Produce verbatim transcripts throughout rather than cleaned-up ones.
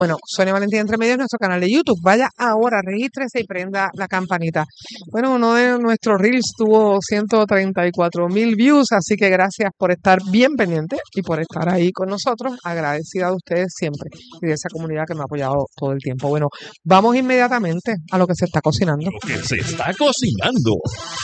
Bueno, Sonia Valentín Entre Medios, nuestro canal de YouTube. Vaya ahora, regístrese y prenda la campanita. Bueno, uno de nuestros reels tuvo ciento treinta y cuatro mil views, así que gracias por estar bien pendiente y por estar ahí con nosotros. Agradecida de ustedes siempre y de esa comunidad que me ha apoyado todo el tiempo. Bueno, vamos inmediatamente a lo que se está cocinando. Lo que se está cocinando.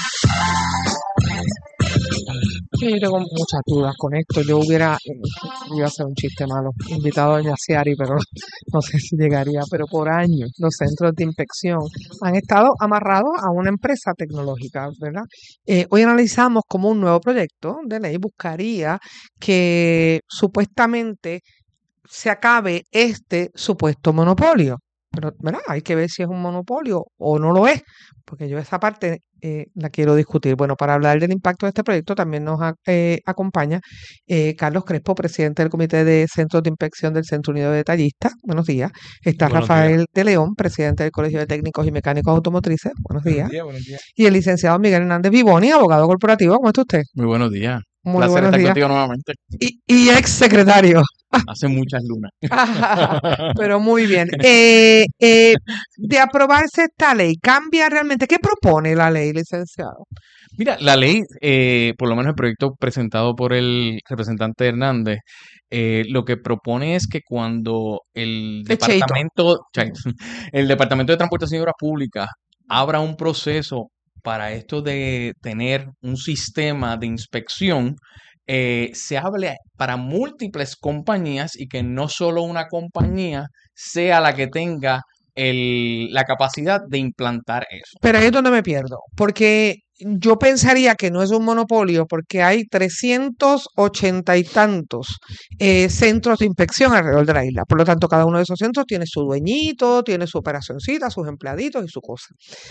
Sí, yo tengo muchas dudas con esto. Yo hubiera, iba a hacer un chiste malo, invitado a doña Ciari, pero no sé si llegaría. Pero por años los centros de inspección han estado amarrados a una empresa tecnológica, ¿verdad? Eh, hoy analizamos cómo un nuevo proyecto de ley buscaría que supuestamente se acabe este supuesto monopolio. Pero, ¿verdad? Hay que ver si es un monopolio o no lo es, porque yo esa parte eh, la quiero discutir. Bueno, para hablar del impacto de este proyecto también nos a- eh, acompaña eh, Carlos Crespo, presidente del Comité de Centros de Inspección del Centro Unido de Detallistas. Buenos días. Está Buenos Rafael días. de León, presidente del Colegio de Técnicos y Mecánicos Automotrices. Buenos Buenos días. días, buenos días. Y el licenciado Miguel Hernández Vivoni, abogado corporativo. ¿Cómo está usted? Muy buenos días. Muy Placer buenos estar días. contigo nuevamente. Y, y ex secretario. Hace muchas lunas. Pero muy bien. Eh, eh, de aprobarse esta ley, ¿cambia realmente? ¿Qué propone la ley, licenciado? Mira, la ley, eh, por lo menos el proyecto presentado por el representante Hernández, eh, lo que propone es que cuando el De Cheito. departamento, chay, el Departamento de Transportación y Obras Públicas abra un proceso para esto de tener un sistema de inspección, eh, se hable para múltiples compañías y que no solo una compañía sea la que tenga el- la capacidad de implantar eso. Pero ahí es donde me pierdo, porque yo pensaría que no es un monopolio, porque hay trescientos ochenta y tantos eh, centros de inspección alrededor de la isla. Por lo tanto, cada uno de esos centros tiene su dueñito, tiene su operacioncita, sus empleaditos y su cosa.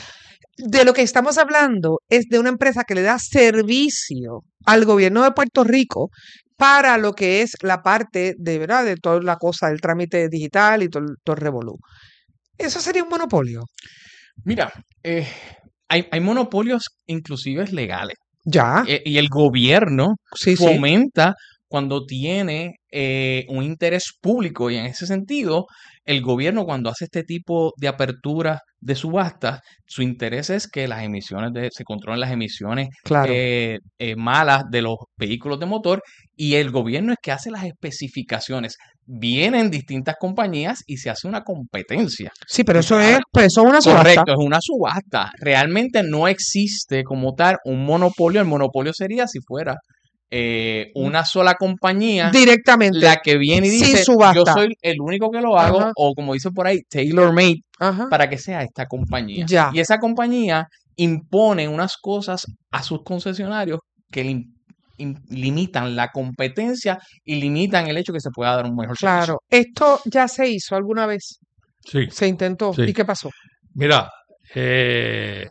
De lo que estamos hablando es de una empresa que le da servicio al gobierno de Puerto Rico para lo que es la parte de, ¿verdad? De toda la cosa, el trámite digital y todo, el- todo el revolú. Eso sería un monopolio. Mira, eh, hay, hay monopolios inclusive legales. Ya, Eh, y el gobierno sí, sí. fomenta cuando tiene eh, un interés público y en ese sentido, el gobierno cuando hace este tipo de apertura de subastas, su interés es que las emisiones de, se controlen las emisiones Claro. eh, eh, malas de los vehículos de motor y el gobierno es que hace las especificaciones. Vienen distintas compañías y se hace una competencia. Sí, pero eso Entonces, es, pues eso es una subasta. correcto, es una subasta. Realmente no existe como tal un monopolio. El monopolio sería si fuera eh, una sola compañía Directamente, la que viene y sin dice, yo subasta. soy el único que lo hago, Ajá. o como dice por ahí, tailor-made, Ajá. para que sea esta compañía. Ya. Y esa compañía impone unas cosas a sus concesionarios que lim- im- limitan la competencia y limitan el hecho que se pueda dar un mejor servicio. Claro. Esto ya se hizo alguna vez. Sí, Se intentó. sí. ¿Y qué pasó? Mira, eh,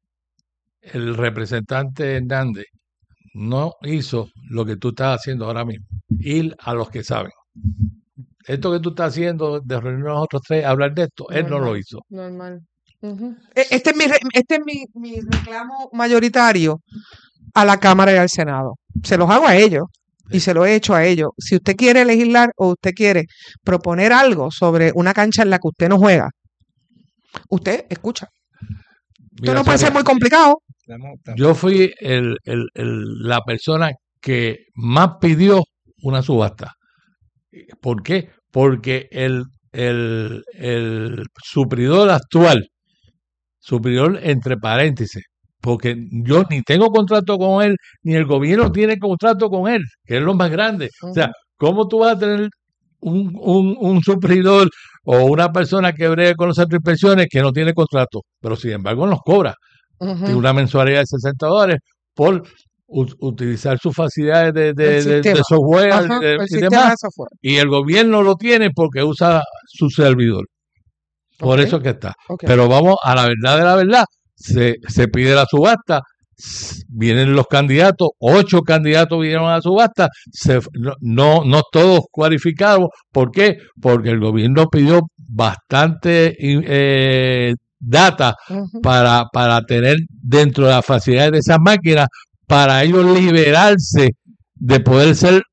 el representante Hernández no hizo lo que tú estás haciendo ahora mismo, ir a los que saben. Esto que tú estás haciendo de reunirnos nosotros tres, hablar de esto, él no lo Normal. hizo. Normal. Ujú. E- Este es mi, re- este es mi, mi reclamo mayoritario a la Cámara y al Senado. Se los hago a ellos y se lo he hecho a ellos. Si usted quiere legislar o usted quiere proponer algo sobre una cancha en la que usted no juega, usted escucha. Esto Mira, no puede ser Sonia, muy complicado. Estamos- estamos- yo fui el, el- el- la persona que más pidió una subasta. ¿Por qué? Porque el, el, el supridor actual, supridor entre paréntesis, porque yo ni tengo contrato con él, ni el gobierno tiene contrato con él, que es lo más grande. O sea, Ujú. ¿cómo tú vas a tener un, un, un supridor o una persona que bregue con los centros de inspecciones que no tiene contrato, pero sin embargo nos cobra Ujú. tiene una mensualidad de sesenta dólares por u- utilizar sus facilidades de, de, El de- de sistema. software Ajá, eh, el y sistema demás, de software. y el gobierno lo tiene porque usa su servidor. Por Ok, eso que está. ok. Pero vamos a la verdad de la verdad. Se, se pide la subasta, s- vienen los candidatos, ocho candidatos vinieron a la subasta, se, no, no, no todos cualificados. ¿Por qué? Porque el gobierno pidió bastante eh, data Ujú. para, para tener dentro de las facilidades de esas máquinas, para ellos liberarse de poder ser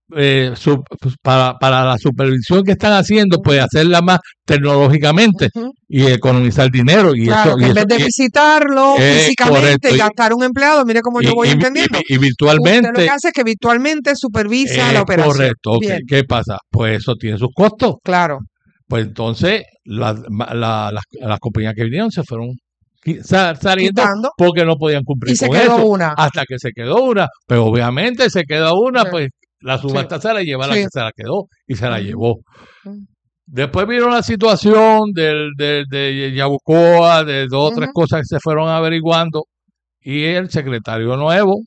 eh, su- pues, para, para la supervisión que están haciendo, pues hacerla más tecnológicamente Ujú. y economizar dinero. Y Claro, eso, que y en eso vez de y- visitarlo eh, físicamente, correcto. Y, gastar un empleado, mire cómo y, yo voy y- y- entendiendo. y Usted lo virtualmente, que hace es que virtualmente supervisa la es operación. correcto. Ok, Bien, ¿qué pasa? Pues eso tiene sus costos. claro. Pues entonces las la- las, las compañías que vinieron se fueron qui- sa- saliendo Quitando. porque no podían cumplir Y se con quedó eso. una. Hasta que se quedó una. Pero obviamente se quedó una, Sí, pues la subasta se la lleva la sí. que se la quedó y se la Ujú. llevó. Ujú. Después vino la situación del, del- de Yabucoa, de dos o tres Ujú. cosas que se fueron averiguando y el secretario nuevo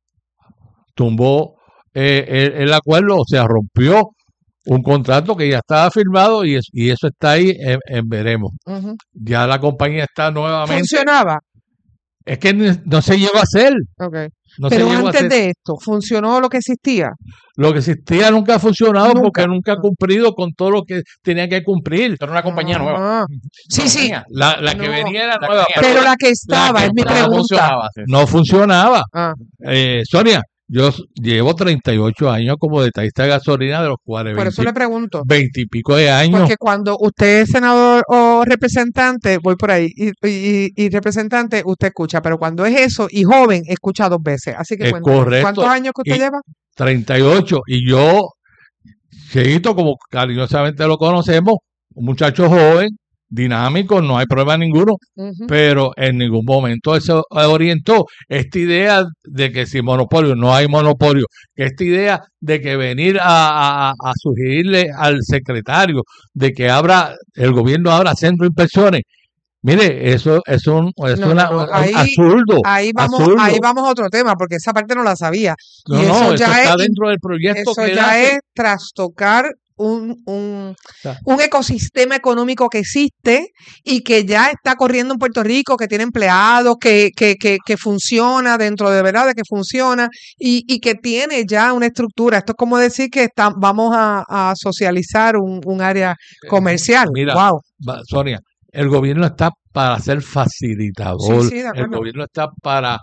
tumbó eh, el, el acuerdo, o sea, rompió un contrato que ya estaba firmado y, es- y eso está ahí en, en veremos. Ujú. Ya la compañía está nuevamente, Funcionaba. es que ni- no se llegó a hacer, Ok. no se Pero llegó a antes hacer. de esto, ¿funcionó lo que existía? Lo que existía nunca ha funcionado Nunca. porque nunca ha cumplido con todo lo que tenía que cumplir. Esto era una compañía nueva. Ajá. Sí, Una sí, compañía. La, la que No. venía era La nueva, que- pero pero la- la que estaba, que es mi estaba No pregunta. funcionaba. sí. no funcionaba. Ah, Eh, Sonia, yo s- llevo treinta y ocho años como detallista de gasolina, de los cuales por eso le pregunto. veinte y pico de años. Porque cuando usted es senador o representante, voy por ahí, y, y- y representante, usted escucha, pero cuando es eso y joven, escucha dos veces. Así que Es cuéntame, correcto. ¿cuántos años que usted Y- lleva? treinta y ocho. Y yo, Cheito, como cariñosamente lo conocemos, un muchacho joven, dinámico, no hay problema ninguno, Ujú. pero en ningún momento eso orientó esta idea de que si monopolio, no hay monopolio, que esta idea de que venir a, a- a sugerirle al secretario de que abra, el gobierno abra centro de inspecciones. Mire, eso es un, es No, una, no, no, un ahí- absurdo. Ahí vamos, absurdo. ahí vamos a otro tema, porque esa parte no la sabía. No, y no, eso eso ya está es, dentro del proyecto eso que él ya hace. es trastocar un, un, sea, un ecosistema económico que existe y que ya está corriendo en Puerto Rico, que tiene empleados, que, que, que, que funciona dentro de verdad, de que funciona y, y que tiene ya una estructura. Esto es como decir que está, vamos a, a socializar un, un área comercial. Mira, Wow. va- Sonia, el gobierno está para ser facilitador, Sí, sí, de el acuerdo. gobierno está para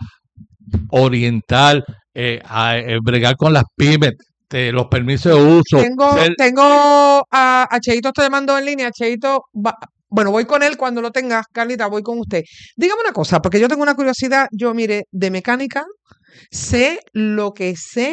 orientar, eh, a, eh, bregar con las pymes, te- los permisos de uso. Tengo, ser- tengo a, a Cheito, estoy llamando en línea. Cheito, va- bueno, voy con él cuando lo tengas. Carlita, voy con usted. Dígame una cosa, porque yo tengo una curiosidad. Yo, mire, de mecánica, sé lo que sé,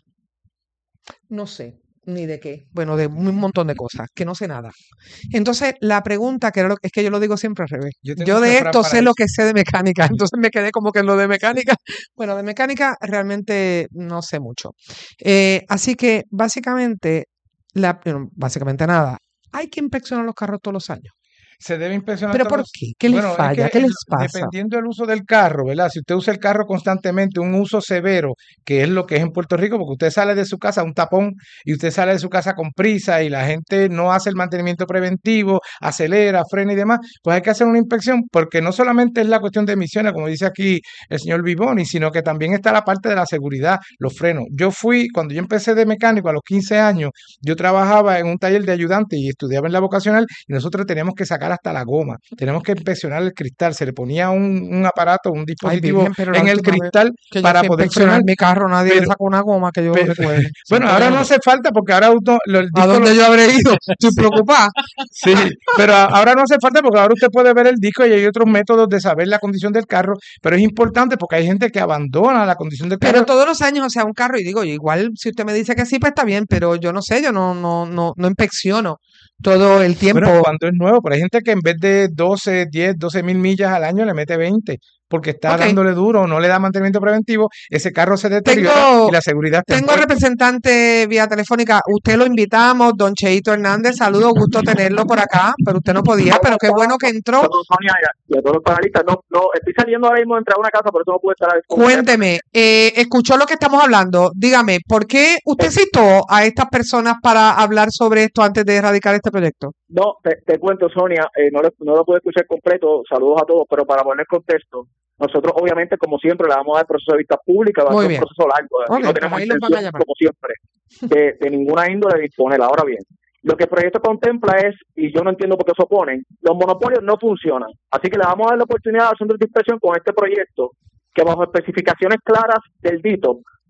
no sé ni de qué. Bueno, de un montón de cosas, que no sé nada. Entonces, la pregunta, que era lo- es que yo lo digo siempre al revés. Yo tengo Yo un de refrán esto para sé lo eso. que sé de mecánica. Entonces me quedé como que en lo de mecánica. Bueno, de mecánica realmente no sé mucho. Eh, así que básicamente, la, bueno, básicamente nada. Hay que inspeccionar los carros todos los años. Se debe inspeccionar ¿Pero todos por los- qué? ¿Qué les Bueno, es falla? que ¿Qué el- les pasa? Dependiendo del uso del carro, ¿verdad? Si usted usa el carro constantemente, un uso severo, que es lo que es en Puerto Rico, porque usted sale de su casa un tapón y usted sale de su casa con prisa y la gente no hace el mantenimiento preventivo, acelera, frena y demás, pues hay que hacer una inspección porque no solamente es la cuestión de emisiones, como dice aquí el señor Vivoni, sino que también está la parte de la seguridad, los frenos. Yo fui, cuando yo empecé de mecánico a los quince años, yo trabajaba en un taller de ayudante y estudiaba en la vocacional y nosotros teníamos que sacar hasta la goma. Tenemos que inspeccionar el cristal, se le ponía un, un aparato, un Ay, dispositivo Virgen, pero la en el última vez cristal que yo para fui a poder inspeccionar frenar. mi carro, nadie le Pero- sacó una goma que yo pero- recuerde. Bueno, ahora no hace falta porque ahora auto, lo- el ¿A disco dónde lo- yo habré ido? Estoy preocupada. Sí, pero a- ahora no hace falta porque ahora usted puede ver el disco y hay otros métodos de saber la condición del carro, pero es importante porque hay gente que abandona la condición del carro. Pero todos los años, o sea, un carro, y digo, igual si usted me dice que sí, pues está bien, pero yo no sé, yo no, no, no, no inspecciono todo el tiempo. Bueno, cuando es nuevo, pero hay gente que en vez de doce, diez, doce mil millas al año le mete veinte porque está Ok. dándole duro o no le da mantenimiento preventivo, ese carro se deteriora Tengo- y la seguridad está en Tengo puesto. representante vía telefónica, usted lo invitamos, don Cheito Hernández, saludos, gusto tenerlo por acá, pero usted no podía, pero qué bueno que entró. Saludos, Sonia, y a- y a todos los panelistas. No, no, estoy saliendo ahora mismo de entrar a una casa, por eso no pude estar ahí. con ustedes. Cuénteme, eh, escuchó lo que estamos hablando, dígame, ¿por qué usted citó a estas personas para hablar sobre esto antes de erradicar este proyecto? No, te, te cuento, Sonia, eh, no, lo, no lo pude escuchar completo. Saludos a todos, pero para poner contexto, nosotros obviamente, como siempre, le vamos a dar proceso de vista pública, va a Muy ser bien. un proceso largo. Aquí Ok, no pues tenemos ahí los van a intención, llamar. como siempre, de, de ninguna índole de imponer. Ahora bien, lo que el proyecto contempla es, y yo no entiendo por qué se oponen, los monopolios no funcionan. Así que le vamos a dar la oportunidad a los centros de inspección con este proyecto, que bajo especificaciones claras del D I T O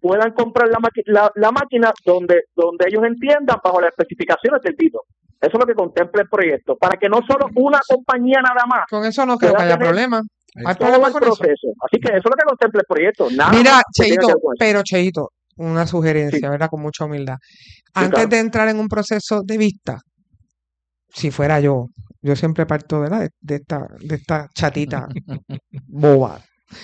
puedan comprar la, maqui- la, la máquina donde, donde ellos entiendan bajo las especificaciones del título. Eso es lo que contempla el proyecto, para que no solo una compañía nada más Con eso no creo que pueda haya tener problema. ¿Hay todo problema el con eso? proceso. Así que eso es lo que contempla el proyecto. Nada Mira, más que tenga que Cheito, ver con eso. pero Cheito, una Sí, sugerencia, ¿verdad? Con mucha humildad. sí, Antes claro. de entrar en un proceso de vista, si fuera yo, yo siempre parto, ¿verdad? De, de esta, de esta chatita boba.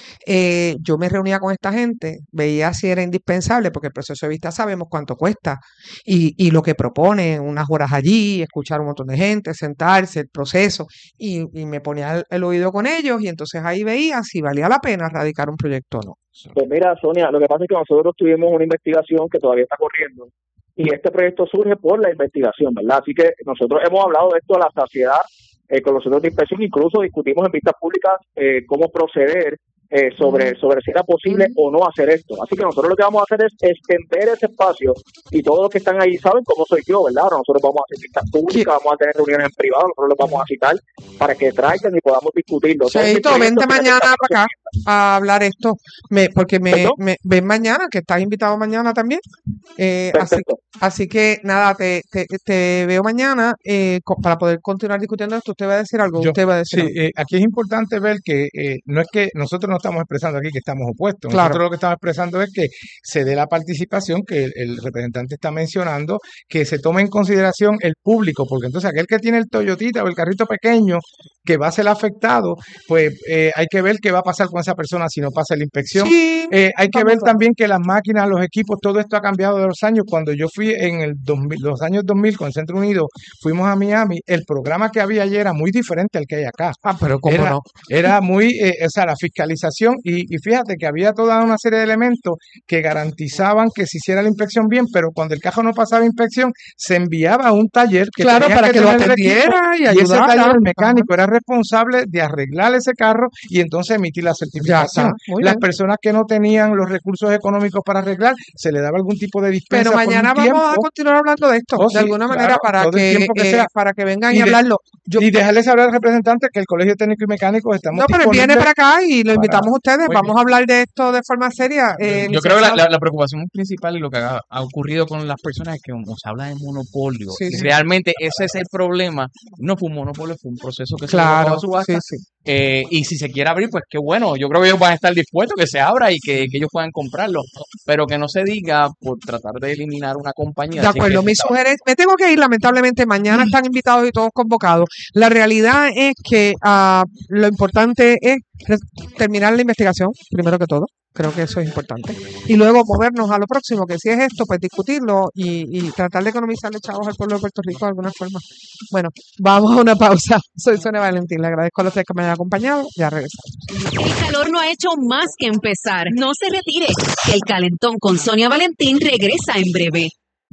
Eh, yo me reunía con esta gente, veía si era indispensable, porque el proceso de vista sabemos cuánto cuesta y, y lo que propone, unas horas allí, escuchar un montón de gente, sentarse, el proceso, y, y me ponía el, el oído con ellos y entonces ahí veía si valía la pena radicar un proyecto o no. Pues mira, Sonia, lo que pasa es que nosotros tuvimos una investigación que todavía está corriendo y este proyecto surge por la investigación, ¿verdad? Así que nosotros hemos hablado de esto a la saciedad eh, con los centros de inspección, incluso discutimos en vistas públicas eh, cómo proceder eh, sobre, sobre si era posible Ujú. o no hacer esto. Así que nosotros lo que vamos a hacer es extender ese espacio y todos los que están ahí saben cómo soy yo, ¿verdad? Ahora nosotros vamos a hacer vistas ¿Qué? públicas, vamos a tener reuniones en privado, nosotros los vamos a citar para que traigan y podamos discutirlo. Todo mi Cheito, proyecto vente tiene mañana esta para acá a hablar esto, me, porque me, ¿Perdón? me ven mañana, que estás invitado mañana también. Eh, así, Perfecto. así que nada, te, te, te veo mañana eh, co- para poder continuar discutiendo esto. Usted va a decir algo, Yo, usted va a decir sí, algo. eh, aquí es importante ver que eh, no es que nosotros no estamos expresando aquí que estamos opuestos, Claro. nosotros lo que estamos expresando es que se dé la participación que el, el representante está mencionando, que se tome en consideración el público, porque entonces aquel que tiene el Toyotita o el carrito pequeño que va a ser afectado, pues eh, hay que ver qué va a pasar con esa persona si no pasa la inspección. Sí, Eh, hay que estamos ver claros. también que las máquinas, los equipos, todo esto ha cambiado de los años. Cuando yo fui en el dos mil, los años dos mil con el Centro Unido, fuimos a Miami, el programa que había allí era muy diferente al que hay acá. Ah, pero cómo Era, no. era muy, eh, o sea, la fiscalización y, y fíjate que había toda una serie de elementos que garantizaban que se hiciera la inspección bien, pero cuando el carro no pasaba inspección, se enviaba a un taller que Claro, tenía para que que lo tener el equipo atendiera y y ese ayudara. taller, el Ajá. mecánico, era responsable de arreglar ese carro y entonces emitir la Ya está, certificación. muy Las bien. personas que no tenían los recursos económicos para arreglar, se le daba algún tipo de Pero dispensa por un mañana vamos a tiempo. continuar hablando de esto, Oh, de sí, alguna manera, claro, para todo el que tiempo que eh, sea. para que vengan y, Y, de, hablarlo. Yo, y eh, dejarles saber al representante que el Colegio Técnico y Mecánico estamos no, pero él viene disponibles para acá y lo para... invitamos a ustedes. Muy bien. Vamos a hablar de esto de forma seria, eh, Yo creo que la, licenciado. la- la preocupación principal y lo que ha, ha ocurrido con las personas es que nos habla de monopolio. Sí, Y sí, realmente ese es el problema. No fue un monopolio, fue un proceso que se llevó a cabo claro, a sí, subasta. sí. Eh, y si se quiere abrir, pues qué bueno. Yo creo que ellos van a estar dispuestos que se abra y que, que ellos puedan comprarlo. Pero que no se diga por tratar de eliminar una compañía. De Así que acuerdo, mi sugerencia, me tengo que ir, lamentablemente, mañana están invitados y todos convocados. La realidad es que ah, lo importante es re- terminar la investigación, primero que todo, creo que eso es importante, y luego movernos a lo próximo, que si es esto, pues discutirlo y, y tratar de economizarle chavos al pueblo de Puerto Rico de alguna forma. Bueno, vamos a una pausa. Soy Sonia Valentín, le agradezco a los tres que me hayan acompañado, ya regresamos. El calor no ha hecho más que empezar. No se retire. El calentón con Sonia Valentín regresa en breve.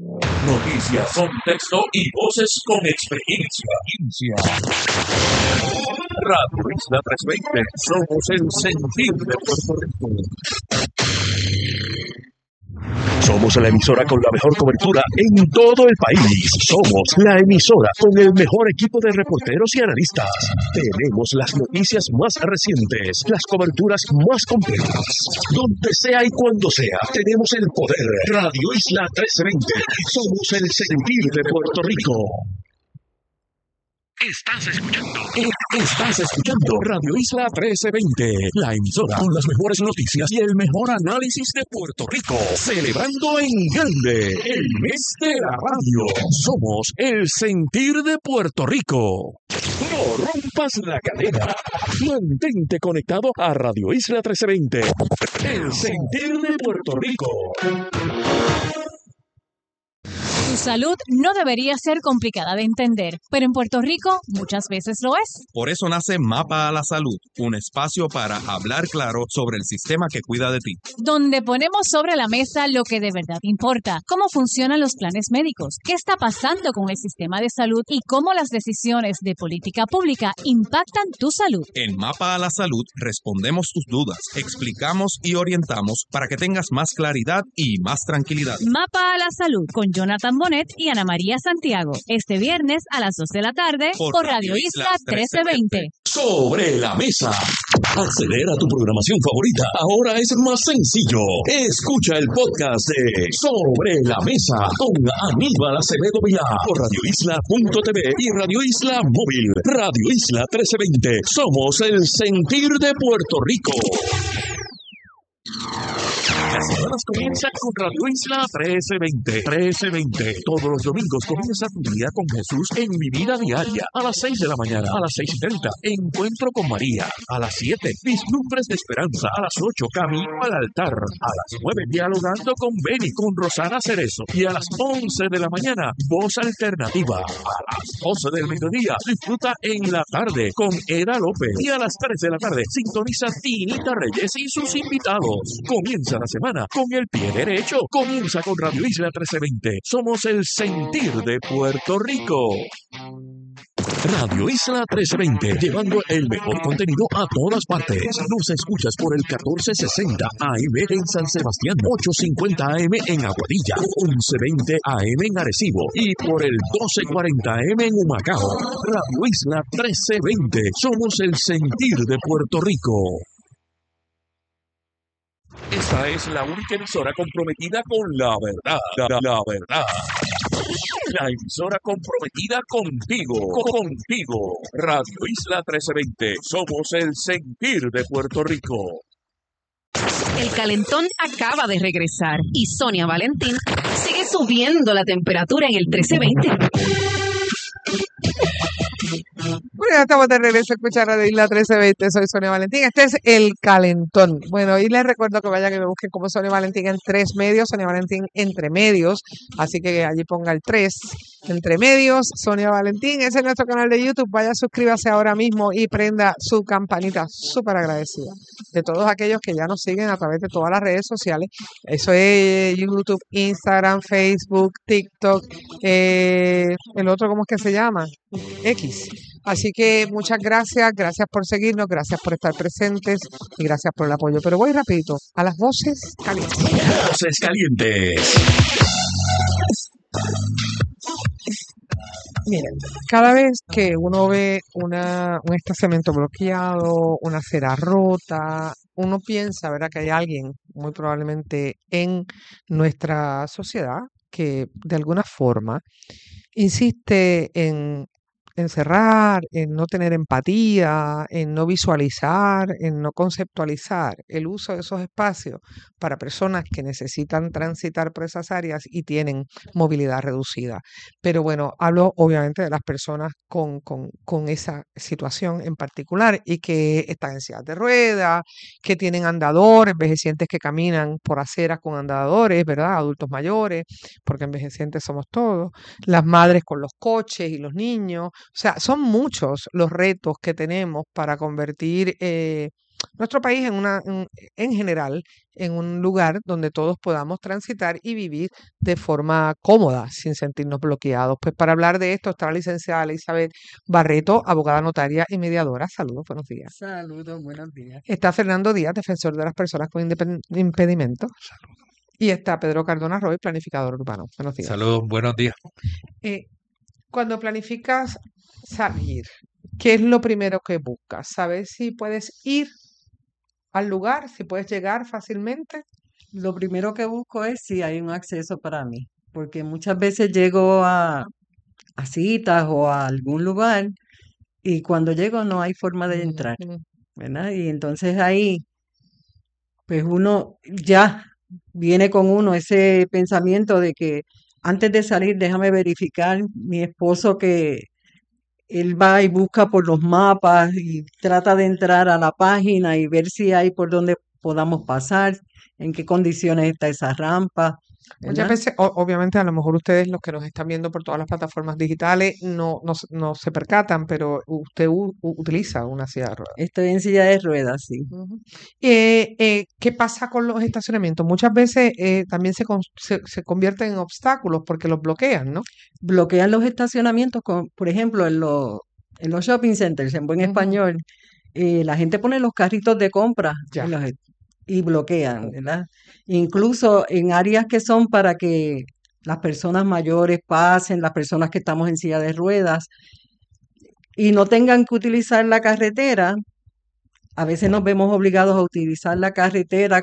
Noticias, contexto y voces con experiencia. Radio Isla trescientos veinte, somos el sentir de Puerto Rico. Somos la emisora con la mejor cobertura en todo el país. Somos la emisora con el mejor equipo de reporteros y analistas. Tenemos las noticias más recientes, las coberturas más completas. Donde sea y cuando sea, tenemos el poder. Radio Isla trescientos veinte. Somos el sentir de Puerto Rico. Estás escuchando. Estás escuchando Radio Isla trece veinte, la emisora con las mejores noticias y el mejor análisis de Puerto Rico. Celebrando en grande el mes de la radio. Somos el sentir de Puerto Rico. No rompas la cadena. Mantente conectado a Radio Isla trece veinte, el sentir de Puerto Rico. Tu salud no debería ser complicada de entender, pero en Puerto Rico muchas veces lo es. Por eso nace Mapa a la Salud, un espacio para hablar claro sobre el sistema que cuida de ti. Donde ponemos sobre la mesa lo que de verdad importa, cómo funcionan los planes médicos, qué está pasando con el sistema de salud y cómo las decisiones de política pública impactan tu salud. En Mapa a la Salud respondemos tus dudas, explicamos y orientamos para que tengas más claridad y más tranquilidad. Mapa a la Salud con Jonathan Bonet y Ana María Santiago. Este viernes a las dos de la tarde por, por Radio Isla trece veinte. Sobre la Mesa. Acceder a tu programación favorita ahora es más sencillo. Escucha el podcast de Sobre la Mesa con Aníbal Acevedo Vilá por radio isla punto t v y Radio Isla Móvil. Radio Isla trece veinte. Somos el sentir de Puerto Rico. Las semanas comienzan con Radio Isla trece veinte. trece veinte. Todos los domingos comienza tu día con Jesús en Mi Vida Diaria. A las seis de la mañana, a las seis y treinta. Encuentro con María. A las siete, Vislumbres de Esperanza. A las ocho, Camino al Altar. A las nueve, Dialogando con Beni, con Rosana Cerezo. Y a las once de la mañana, Voz Alternativa. A las doce del mediodía, disfruta En la Tarde con Eda López. Y a las tres de la tarde, sintoniza Tinita Reyes y sus invitados. Comienza la semana con el pie derecho. Comienza con Radio Isla trece veinte. Somos el sentir de Puerto Rico. Radio Isla trece veinte, llevando el mejor contenido a todas partes. Nos escuchas por el catorce sesenta A M en San Sebastián, ochocientos cincuenta A M en Aguadilla, once veinte A M en Arecibo y por el doce cuarenta A M en Humacao. Radio Isla trece veinte, somos el sentir de Puerto Rico. Esta es la única emisora comprometida con la verdad, la, la verdad. La emisora comprometida contigo, contigo. Radio Isla trece veinte, somos el sentir de Puerto Rico. El calentón acaba de regresar y Sonia Valentín sigue subiendo la temperatura en el trece veinte. Bueno, ya estamos de regreso a escuchar Radio Isla trece veinte. Soy Sonia Valentín. Este es El Calentón. Bueno, y les recuerdo que vayan y me busquen como Sonia Valentín en tres medios, Sonia Valentín entre medios. Así que allí ponga el tres entre medios, Sonia Valentín. Ese es nuestro canal de YouTube. Vaya, suscríbase ahora mismo y prenda su campanita. Súper agradecida de todos aquellos que ya nos siguen a través de todas las redes sociales. Eso es YouTube, Instagram, Facebook, TikTok. Eh, el otro, ¿cómo es que se llama? X. Así que muchas gracias, gracias por seguirnos, gracias por estar presentes y gracias por el apoyo. Pero voy rapidito a las voces calientes. Voces calientes. Miren, cada vez que uno ve una, un estacionamiento bloqueado, una acera rota, uno piensa, ¿verdad?, que hay alguien, muy probablemente en nuestra sociedad, que de alguna forma insiste en encerrar, en no tener empatía, en no visualizar, en no conceptualizar el uso de esos espacios para personas que necesitan transitar por esas áreas y tienen movilidad reducida. Pero bueno, hablo obviamente de las personas con, con, con esa situación en particular y que están en sillas de ruedas, que tienen andadores, envejecientes que caminan por aceras con andadores, ¿verdad? Adultos mayores, porque envejecientes somos todos, las madres con los coches y los niños. O sea, son muchos los retos que tenemos para convertir eh, nuestro país en una, en, en general, en un lugar donde todos podamos transitar y vivir de forma cómoda, sin sentirnos bloqueados. Pues para hablar de esto está la licenciada Elizabeth Barreto, abogada notaria y mediadora. Saludos, buenos días. Saludos, buenos días. Está Fernando Díaz, defensor de las personas con independ- impedimento. Saludos. Y está Pedro Cardona Roy, planificador urbano. Buenos días. Saludos, buenos días. Eh, cuando planificas salir, ¿qué es lo primero que buscas? ¿Saber si puedes ir al lugar, si puedes llegar fácilmente? Lo primero que busco es si hay un acceso para mí, porque muchas veces llego a, a citas o a algún lugar y cuando llego no hay forma de entrar, Ujú. ¿verdad? Y entonces ahí, pues uno ya viene con uno ese pensamiento de que antes de salir déjame verificar, mi esposo que él va y busca por los mapas y trata de entrar a la página y ver si hay por dónde podamos pasar, en qué condiciones está esa rampa, Muchas ¿verdad? veces, o- obviamente, a lo mejor ustedes, los que nos están viendo por todas las plataformas digitales, no, no, se- no se percatan, pero usted u- u- utiliza una silla de ruedas. Estoy en silla de ruedas, sí. Ujú. Eh, eh, ¿qué pasa con los estacionamientos? Muchas veces eh, también se, con- se, se convierten en obstáculos porque los bloquean, ¿no? Bloquean los estacionamientos, con, por ejemplo, en los, en los shopping centers, en buen Ujú. español, eh, la gente pone los carritos de compra Ya. en los, y bloquean, ¿verdad? Incluso en áreas que son para que las personas mayores pasen, las personas que estamos en silla de ruedas, y no tengan que utilizar la carretera, a veces nos vemos obligados a utilizar la carretera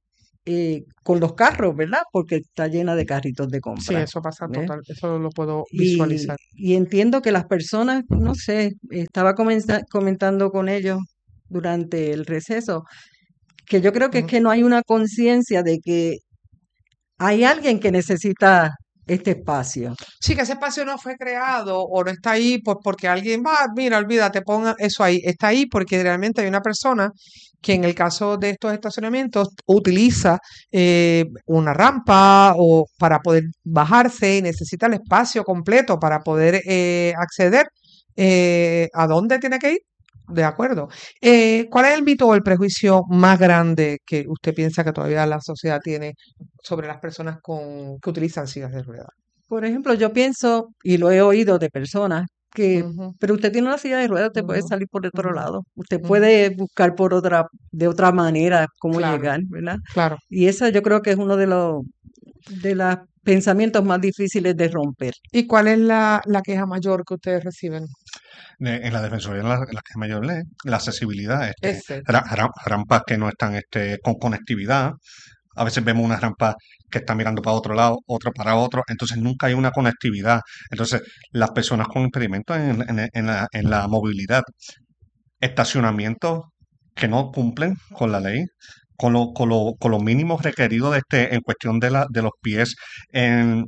eh, con los carros, ¿verdad? Porque está llena de carritos de Sí, compra. eso pasa ¿ves? total, eso lo puedo Y, visualizar. y entiendo que las personas, no sé, estaba comenza- comentando con ellos durante el receso, que yo creo que es Ujú. que no hay una conciencia de que hay alguien que necesita este espacio. Sí, que ese espacio no fue creado o no está ahí pues porque alguien va, mira, olvídate, ponga eso ahí. Está ahí porque realmente hay una persona que en el caso de estos estacionamientos utiliza eh, una rampa o para poder bajarse y necesita el espacio completo para poder eh, acceder eh, a dónde tiene que ir. De acuerdo. Eh, ¿cuál es el mito o el prejuicio más grande que usted piensa que todavía la sociedad tiene sobre las personas con, que utilizan sillas de ruedas? Por ejemplo, yo pienso, y lo he oído de personas, que, Ujú, pero usted tiene una silla de ruedas, usted puede ujú, salir por otro ujú, lado, usted ujú. puede buscar por otra, de otra manera cómo Claro, llegar, ¿verdad? claro. Y esa yo creo que es uno de los de los pensamientos más difíciles de romper. ¿Y cuál es la, la queja mayor que ustedes reciben? de- en la defensoría, en la, en la que mayor ley, la accesibilidad, este, Ese. ra- ra- rampas que no están este, con conectividad. A veces vemos una rampa que está mirando para otro lado, otra para otro, entonces nunca hay una conectividad. Entonces, las personas con impedimentos en, en- en la, en la movilidad, estacionamientos que no cumplen con la ley, con lo, con lo, con lo mínimo requerido de este, en cuestión de, la, de los pies, en,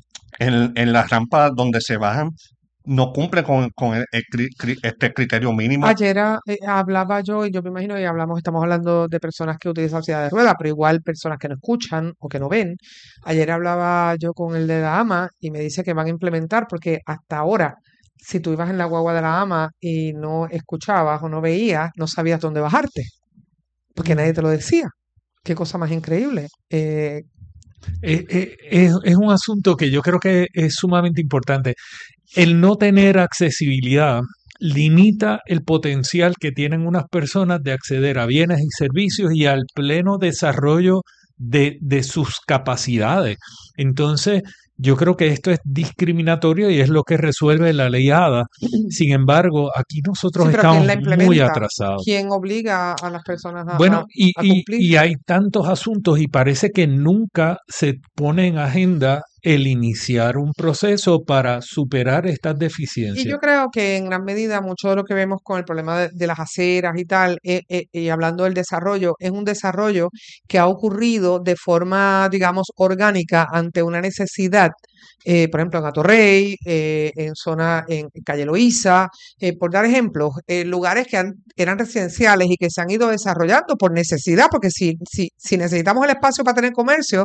en, en las rampas donde se bajan, no cumplen con, con el, el cri- cri- este criterio mínimo. Ayer ah, eh, hablaba yo, y yo me imagino que hablamos, estamos hablando de personas que utilizan silla de ruedas, pero igual personas que no escuchan o que no ven. Ayer hablaba yo con el de la AMA y me dice que van a implementar, porque hasta ahora, si tú ibas en la guagua de la AMA y no escuchabas o no veías, no sabías dónde bajarte, porque nadie te lo decía. Qué cosa más increíble. Eh, Eh, eh, es, es un asunto que yo creo que es sumamente importante. El no tener accesibilidad limita el potencial que tienen unas personas de acceder a bienes y servicios y al pleno desarrollo de, de sus capacidades. Entonces, yo creo que esto es discriminatorio y es lo que resuelve la ley ADA. Sin embargo, aquí nosotros sí, pero ¿quién estamos la muy implementa? atrasados. ¿Quién obliga a las personas a, Bueno, a- y, a y, cumplir? y hay tantos asuntos y parece que nunca se pone en agenda el iniciar un proceso para superar estas Y deficiencias. yo creo que en gran medida mucho de lo que vemos con el problema de, de las aceras y tal, eh, eh, y hablando del desarrollo, es un desarrollo que ha ocurrido de forma, digamos, orgánica ante una necesidad, eh, por ejemplo, en Atorrey, eh, en zona, en Calle Loíza, eh, por dar ejemplos, eh, lugares que han- eran residenciales y que se han ido desarrollando por necesidad, porque si, si, si necesitamos el espacio para tener comercio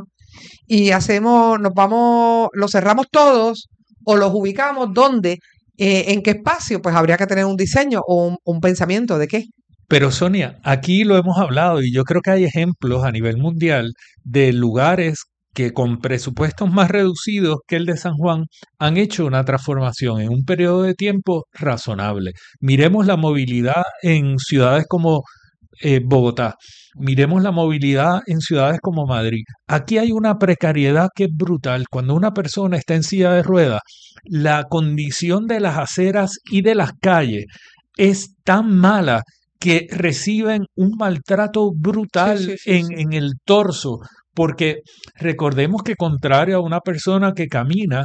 y hacemos, nos vamos, los cerramos todos o los ubicamos, ¿dónde? Eh, ¿en qué espacio? Pues habría que tener un diseño o un, un pensamiento de qué. Pero Sonia, aquí lo hemos hablado y yo creo que hay ejemplos a nivel mundial de lugares que con presupuestos más reducidos que el de San Juan han hecho una transformación en un periodo de tiempo razonable. Miremos la movilidad en ciudades como eh, Bogotá, miremos la movilidad en ciudades como Madrid. Aquí hay una precariedad que es brutal. Cuando una persona está en silla de ruedas, la condición de las aceras y de las calles es tan mala que reciben un maltrato Sí, brutal sí, sí, en, sí. en el torso, porque recordemos que contrario a una persona que camina,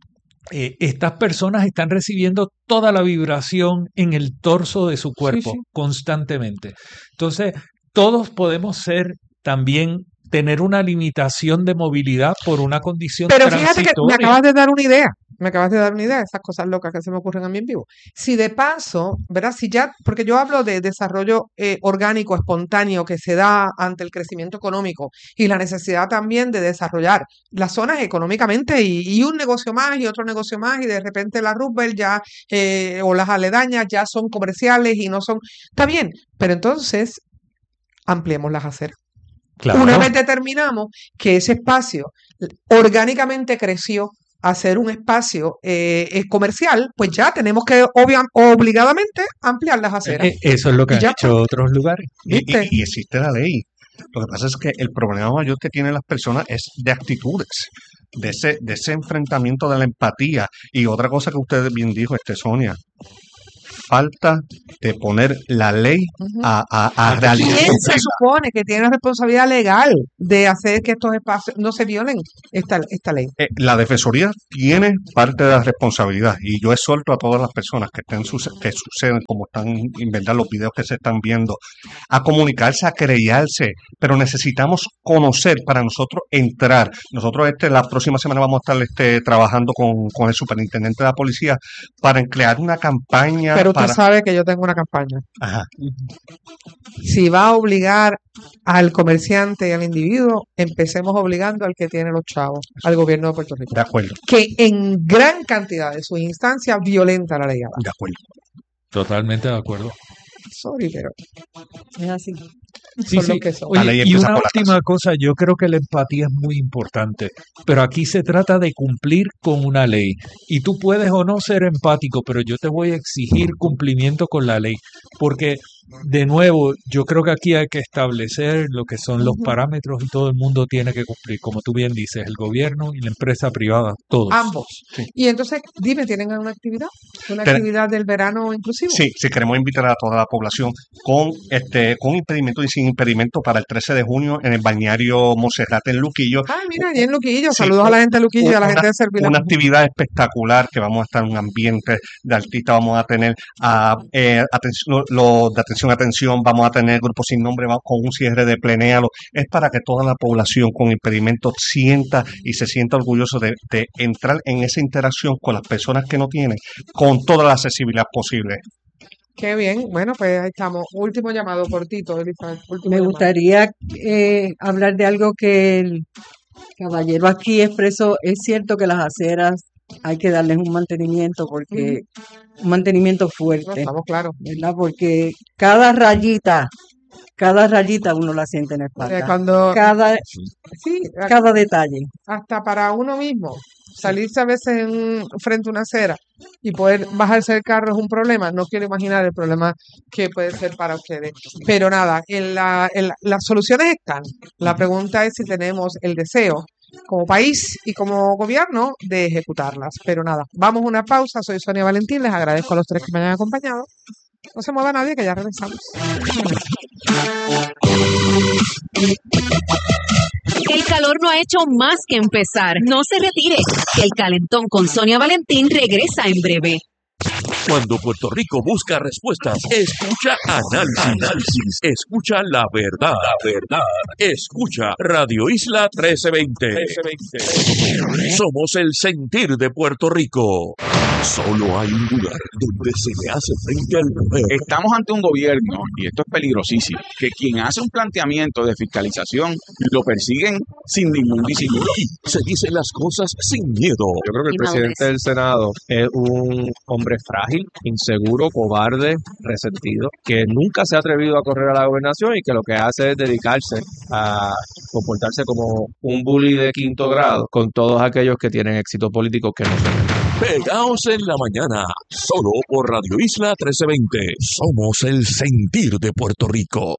eh, estas personas están recibiendo toda la vibración en el torso de su Sí, cuerpo sí. constantemente. Entonces, todos podemos ser también tener una limitación de movilidad por una condición Pero fíjate que me transitoria. acabas de dar una idea, me acabas de dar una idea, esas cosas locas que se me ocurren a mí en vivo. Si de paso, ¿verdad? Si ya, porque yo hablo de desarrollo eh, orgánico, espontáneo, que se da ante el crecimiento económico y la necesidad también de desarrollar las zonas económicamente y, y un negocio más y otro negocio más y de repente la Roosevelt ya, eh, o las aledañas ya son comerciales y no son, está bien, pero entonces ampliemos las aceras. Una Claro. vez determinamos que ese espacio orgánicamente creció a ser un espacio eh, eh, comercial, pues ya tenemos que obvia- obligadamente ampliar las aceras. Eh, Eso es lo que Y han ya hecho está, otros lugares. Y, y- ¿viste? y existe la ley. Lo que pasa es que el problema mayor que tienen las personas es de actitudes, de ese, de ese enfrentamiento de la empatía. Y otra cosa que usted bien dijo, este Sonia, falta de poner la ley a, a, a realidad. ¿Quién se supone que tiene la responsabilidad legal de hacer que estos espacios no se violen esta, esta ley? Eh, la Defensoría tiene parte de la responsabilidad y yo exhorto a todas las personas que estén suce- que suceden como están en verdad los videos que se están viendo a comunicarse, a querellarse, pero necesitamos conocer para nosotros entrar. Nosotros este la próxima semana vamos a estar este trabajando con, con el superintendente de la policía para crear una campaña Pero usted para sabe que yo tengo una campaña. Ajá. Si va a obligar al comerciante y al individuo, empecemos obligando al que tiene los chavos, al gobierno de Puerto Rico, De acuerdo, que en gran cantidad de sus instancias violenta la ley. de acuerdo. Totalmente de acuerdo. Sorry, pero Es así. Sí, son sí. los que son. La ley Oye, y empieza una por la última cosa, yo creo que la empatía es muy importante, pero aquí se trata de cumplir con una ley. Y tú puedes o no ser empático, pero yo te voy a exigir cumplimiento con la ley, porque de nuevo, yo creo que aquí hay que establecer lo que son los Ujú. parámetros y todo el mundo tiene que cumplir, como tú bien dices, el gobierno y la empresa privada, todos. Ambos. Sí. Y entonces, dime, ¿tienen alguna actividad? ¿Una Ten- actividad del verano inclusivo? Sí, sí, queremos invitar a toda la población con este con impedimento y sin impedimento para el trece de junio en el balneario Monserrate en Luquillo. Ay, mira, allí en Luquillo. Sí, Saludos a la gente de Luquillo y a la una, gente de Servil. una actividad espectacular que vamos a estar en un ambiente de artistas, vamos a tener a, eh, atención, lo, de atención, atención, vamos a tener grupos sin nombre vamos, con un cierre de plenéalo. Es para que toda la población con impedimento sienta y se sienta orgulloso de, de entrar en esa interacción con las personas que no tienen, con toda la accesibilidad posible. Qué bien. Bueno, pues ahí estamos. Último llamado, cortito, Elizabeth. Último Me llamado. gustaría eh, hablar de algo que el caballero aquí expresó. Es cierto que las aceras hay que darles un mantenimiento, porque un mantenimiento No, fuerte, estamos claros. ¿verdad? Porque cada rayita, cada rayita uno la siente en la Eh, espalda. Cuando, Cada, sí, a- cada detalle. hasta para uno mismo, salirse a veces en un- frente a una acera y poder bajarse del carro es un problema. No quiero imaginar el problema que puede ser para ustedes. Pero nada, en la, en la- las soluciones están. La pregunta es si tenemos el deseo como país y como gobierno de ejecutarlas. Pero nada, vamos a una pausa. Soy Sonia Valentín, les agradezco a los tres que me hayan acompañado. No se mueva nadie, que ya regresamos. El calor no ha hecho más que empezar. No se retire. El calentón con Sonia Valentín regresa en breve. Cuando Puerto Rico busca respuestas, escucha análisis. Análisis. Escucha la verdad. La verdad. Escucha Radio Isla trece veinte. Somos el sentir de Puerto Rico. Solo hay un lugar donde se le hace frente al poder. Estamos ante un gobierno, y esto es peligrosísimo, que quien hace un planteamiento de fiscalización lo persiguen sin ningún disimulo. Se dicen las cosas sin miedo. Yo creo que el presidente del Senado es un hombre frágil, inseguro, cobarde, resentido, que nunca se ha atrevido a correr a la gobernación y que lo que hace es dedicarse a comportarse como un bully de quinto grado con todos aquellos que tienen éxito político que no son. Pegaos en la mañana, solo por Radio Isla trece veinte. Somos el sentir de Puerto Rico.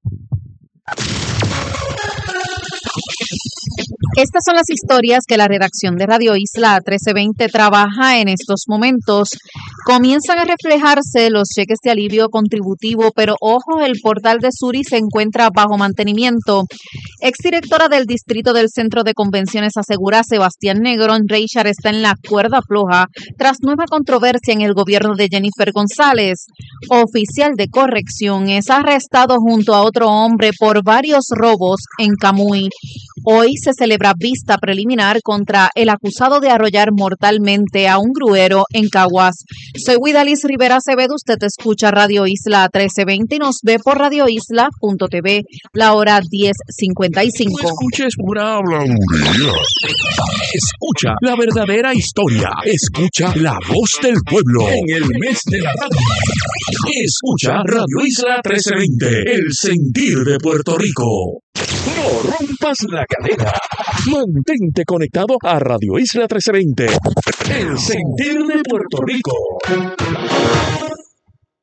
Estas son las historias que la redacción de Radio Isla trece veinte trabaja en estos momentos. Comienzan a reflejarse los cheques de alivio contributivo, pero ojo, el portal de Suri se encuentra bajo mantenimiento. Exdirectora del Distrito del Centro de Convenciones asegura Sebastián Negrón Reichard está en la cuerda floja tras nueva controversia en el gobierno de Jennifer González. Oficial de corrección es arrestado junto a otro hombre por varios robos en Camuy. Hoy se celebra vista preliminar contra el acusado de arrollar mortalmente a un gruero en Caguas. Soy Guidalis Rivera Acevedo, usted escucha Radio Isla trece veinte y nos ve por radio isla punto t v, la hora diez cincuenta y cinco. No escuches pura habladuría. Escucha la verdadera historia. Escucha la voz del pueblo. En el mes de la radio. Escucha Radio Isla trece veinte, el sentir de Puerto Rico. No rompas la cadena. Mantente conectado a Radio Isla trece veinte, el sentir de Puerto Rico.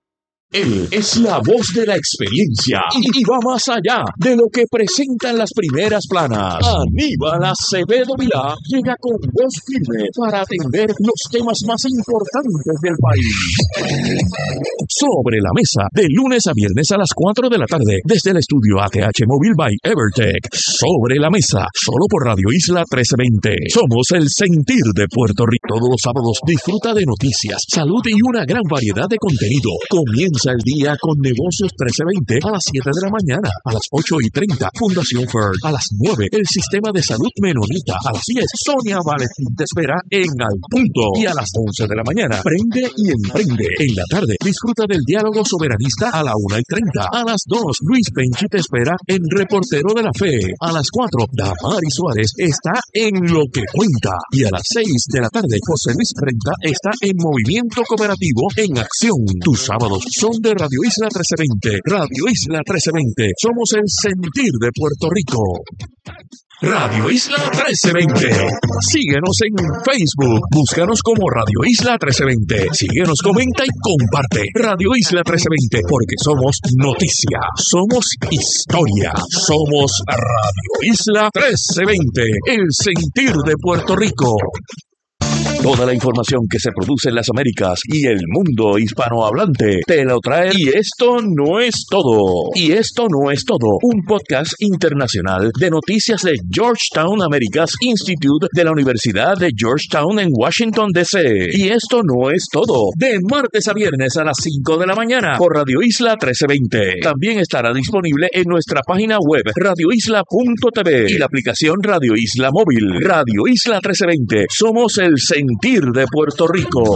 Él es la voz de la experiencia y, y va más allá de lo que presentan las primeras planas. Aníbal Acevedo Vilá llega con voz firme para atender los temas más importantes del país. Sobre la mesa, de lunes a viernes a las cuatro de la tarde, desde el estudio A T H Móvil by Evertech. Sobre la mesa, solo por Radio Isla trece veinte. Somos el sentir de Puerto Rico. Todos los sábados disfruta de noticias, salud y una gran variedad de contenido. Comienza el día con Negocios trece veinte a las siete de la mañana, a las ocho y treinta, Fundación Ferd, a las nueve, el Sistema de Salud Menonita, a las diez, Sonia Valentín te espera en Al Punto, y a las once de la mañana, Prende y Emprende. En la tarde, disfruta del diálogo soberanista a la una y treinta, a las dos, Luis Penchi te espera en Reportero de la Fe, a las cuatro, Damari Suárez está en Lo que Cuenta, y a las seis de la tarde, José Luis Renta está en Movimiento Cooperativo en Acción. Tus sábados son de Radio Isla trece veinte. Radio Isla trece veinte. Somos el sentir de Puerto Rico. Radio Isla trece veinte. Síguenos en Facebook. Búscanos como Radio Isla trece veinte. Síguenos, comenta y comparte. Radio Isla trece veinte, porque somos noticia, somos historia, somos Radio Isla trece veinte, el sentir de Puerto Rico. Toda la información que se produce en las Américas y el mundo hispanohablante te lo trae. Y esto no es todo. Y esto no es todo. Un podcast internacional de noticias de Georgetown Americas Institute de la Universidad de Georgetown en Washington, D C Y esto no es todo. De martes a viernes a las cinco de la mañana por Radio Isla trece veinte. También estará disponible en nuestra página web radio isla punto t v y la aplicación Radio Isla Móvil. Radio Isla trece veinte. Somos el sentir de Puerto Rico.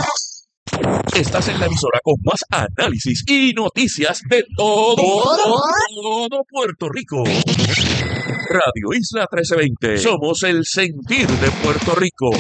Estás en la emisora con más análisis y noticias de todo, todo Puerto Rico. Radio Isla trece veinte. Somos el sentir de Puerto Rico.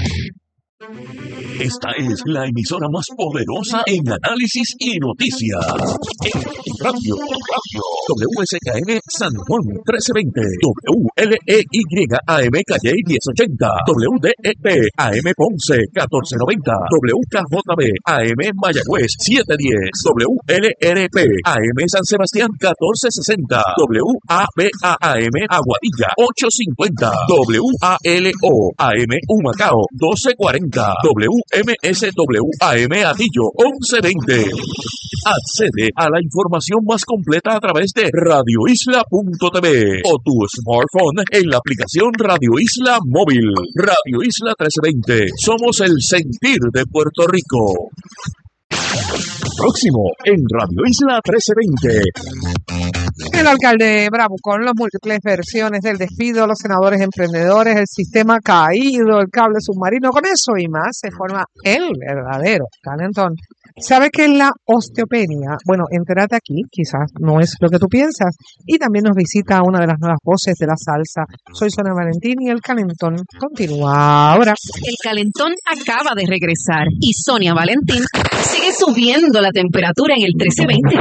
Esta es la emisora más poderosa en análisis y noticias. En radio, radio. W S K N San Juan trece veinte. W L E Y A M Calle diez ochenta. W D E P A M Ponce catorce noventa. W K J B A M Mayagüez siete diez. W L R P A M San Sebastián catorce sesenta. W A B A A M Aguadilla ocho cincuenta. W A L O A M Humacao doce cuarenta. W M S W A M Atillo once veinte. Accede a la información más completa a través de radio isla punto t v o tu smartphone en la aplicación Radio Isla Móvil. Radio Isla trece veinte. Somos el sentir de Puerto Rico. Próximo en Radio Isla trece veinte. El alcalde bravucó con las múltiples versiones del despido, los senadores emprendedores, el sistema caído, el cable submarino, con eso y más se forma el verdadero calentón. ¿Sabes qué es la osteopenia? Bueno, entérate aquí, quizás no es lo que tú piensas. Y también nos visita una de las nuevas voces de la salsa. Soy Sonia Valentín y el calentón continúa ahora. El calentón acaba de regresar y Sonia Valentín sigue subiendo la temperatura en el trece veinte.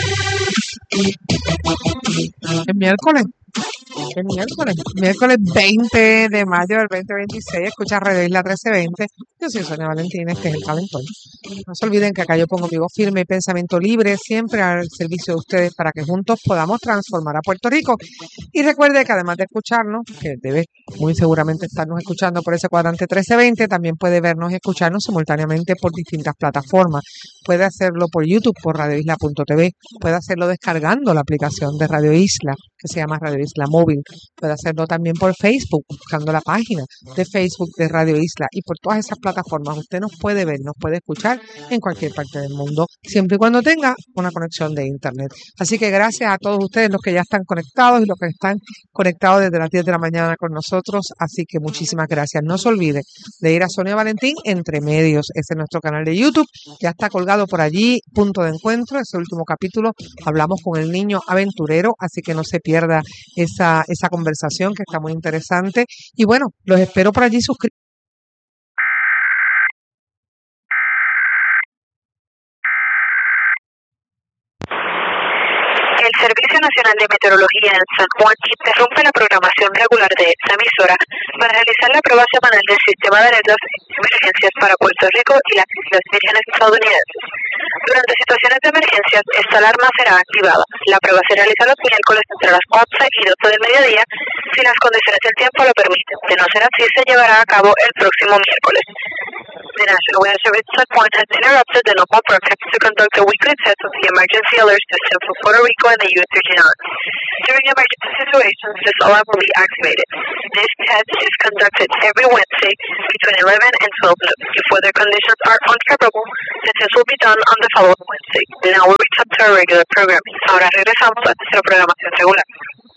El miércoles. El miércoles, miércoles veinte de mayo del veinte veintiséis, escucha Radio Isla trece veinte. Yo soy Sonia Valentín, este es el calentón. No se olviden que acá yo pongo mi voz firme y pensamiento libre, siempre al servicio de ustedes para que juntos podamos transformar a Puerto Rico. Y recuerde que además de escucharnos, que debe muy seguramente estarnos escuchando por ese cuadrante trece veinte, también puede vernos y escucharnos simultáneamente por distintas plataformas. Puede hacerlo por YouTube, por radio isla punto t v, puede hacerlo descargando la aplicación de Radio Isla, que se llama Radio Isla Móvil. Puede hacerlo también por Facebook, buscando la página de Facebook de Radio Isla, y por todas esas plataformas usted nos puede ver, nos puede escuchar en cualquier parte del mundo, siempre y cuando tenga una conexión de internet. Así que gracias a todos ustedes, los que ya están conectados y los que están conectados desde las diez de la mañana con nosotros. Así que muchísimas gracias. No se olvide de ir a Sonia Valentín Entre Medios, ese es nuestro canal de YouTube, ya está colgado por allí, Punto de Encuentro, ese último capítulo hablamos con el niño aventurero, así que no se pierda esa, esa conversación que está muy interesante. Y bueno, los espero por allí. Suscríbanse. El Servicio Nacional de Meteorología en San Juan interrumpe la programación regular de esta emisora para realizar la prueba semanal del sistema de alertas de emergencias para Puerto Rico y las Islas Vírgenes estadounidenses. Durante situaciones de emergencias, esta alarma será activada. La prueba se realiza los miércoles entre las once y doce del mediodía, si las condiciones del tiempo lo permiten. De no ser así, se llevará a cabo el próximo miércoles. The National Weather Service San Juan has interrupted the normal broadcast to conduct a weekly test of the emergency alert system for Puerto Rico and the U S Virgin Islands. During emergency situations, this alarm will be activated. This test is conducted every Wednesday between eleven and twelve noon. If weather conditions are unfavorable, the test will be done on the following Wednesday. Now we'll return to our regular programming. Ahora regresamos a nuestra programación regular.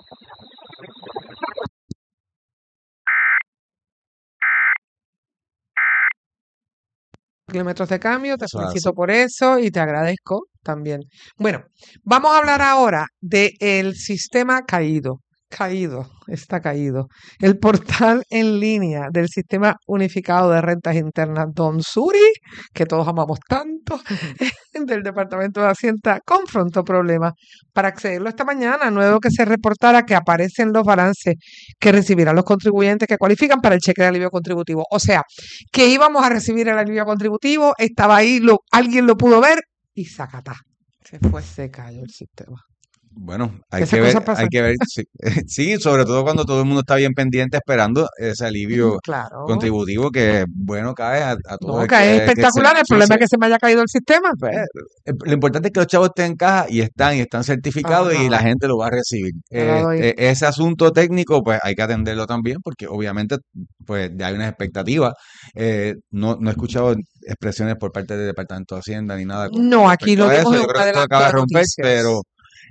Kilómetros de cambio, te Eso es felicito así. por eso y te agradezco también. Bueno, vamos a hablar ahora del sistema caído. Caído, está caído. El portal en línea del Sistema Unificado de Rentas Internas Don Suri, que todos amamos tanto, del Departamento de Hacienda, confrontó problemas para accederlo esta mañana, luego que se reportara que aparecen los balances que recibirán los contribuyentes que cualifican para el cheque de alivio contributivo. O sea, que íbamos a recibir el alivio contributivo, estaba ahí, lo, alguien lo pudo ver y zacatá. Se fue, se cayó el sistema. Bueno, hay Esas que ver, cosas pasan. hay que ver, sí, sí, sobre todo cuando todo el mundo está bien pendiente esperando ese alivio Claro. contributivo que, bueno, cae a, a todo No, el que es que, que se, espectacular. El sí, problema sí. es que se me haya caído el sistema. Pues, Eh, Lo importante es que los chavos estén en caja y están, y están certificados y la Ajá. gente lo va a recibir. Te la Eh, doy. eh, ese asunto técnico, pues hay que atenderlo también, porque obviamente, pues hay unas expectativas. Eh, no, no he escuchado expresiones por parte del Departamento de Hacienda ni nada con No, aquí respecto lo a vimos eso. en Yo creo una que de esto las, acaba de de las romper, noticias. pero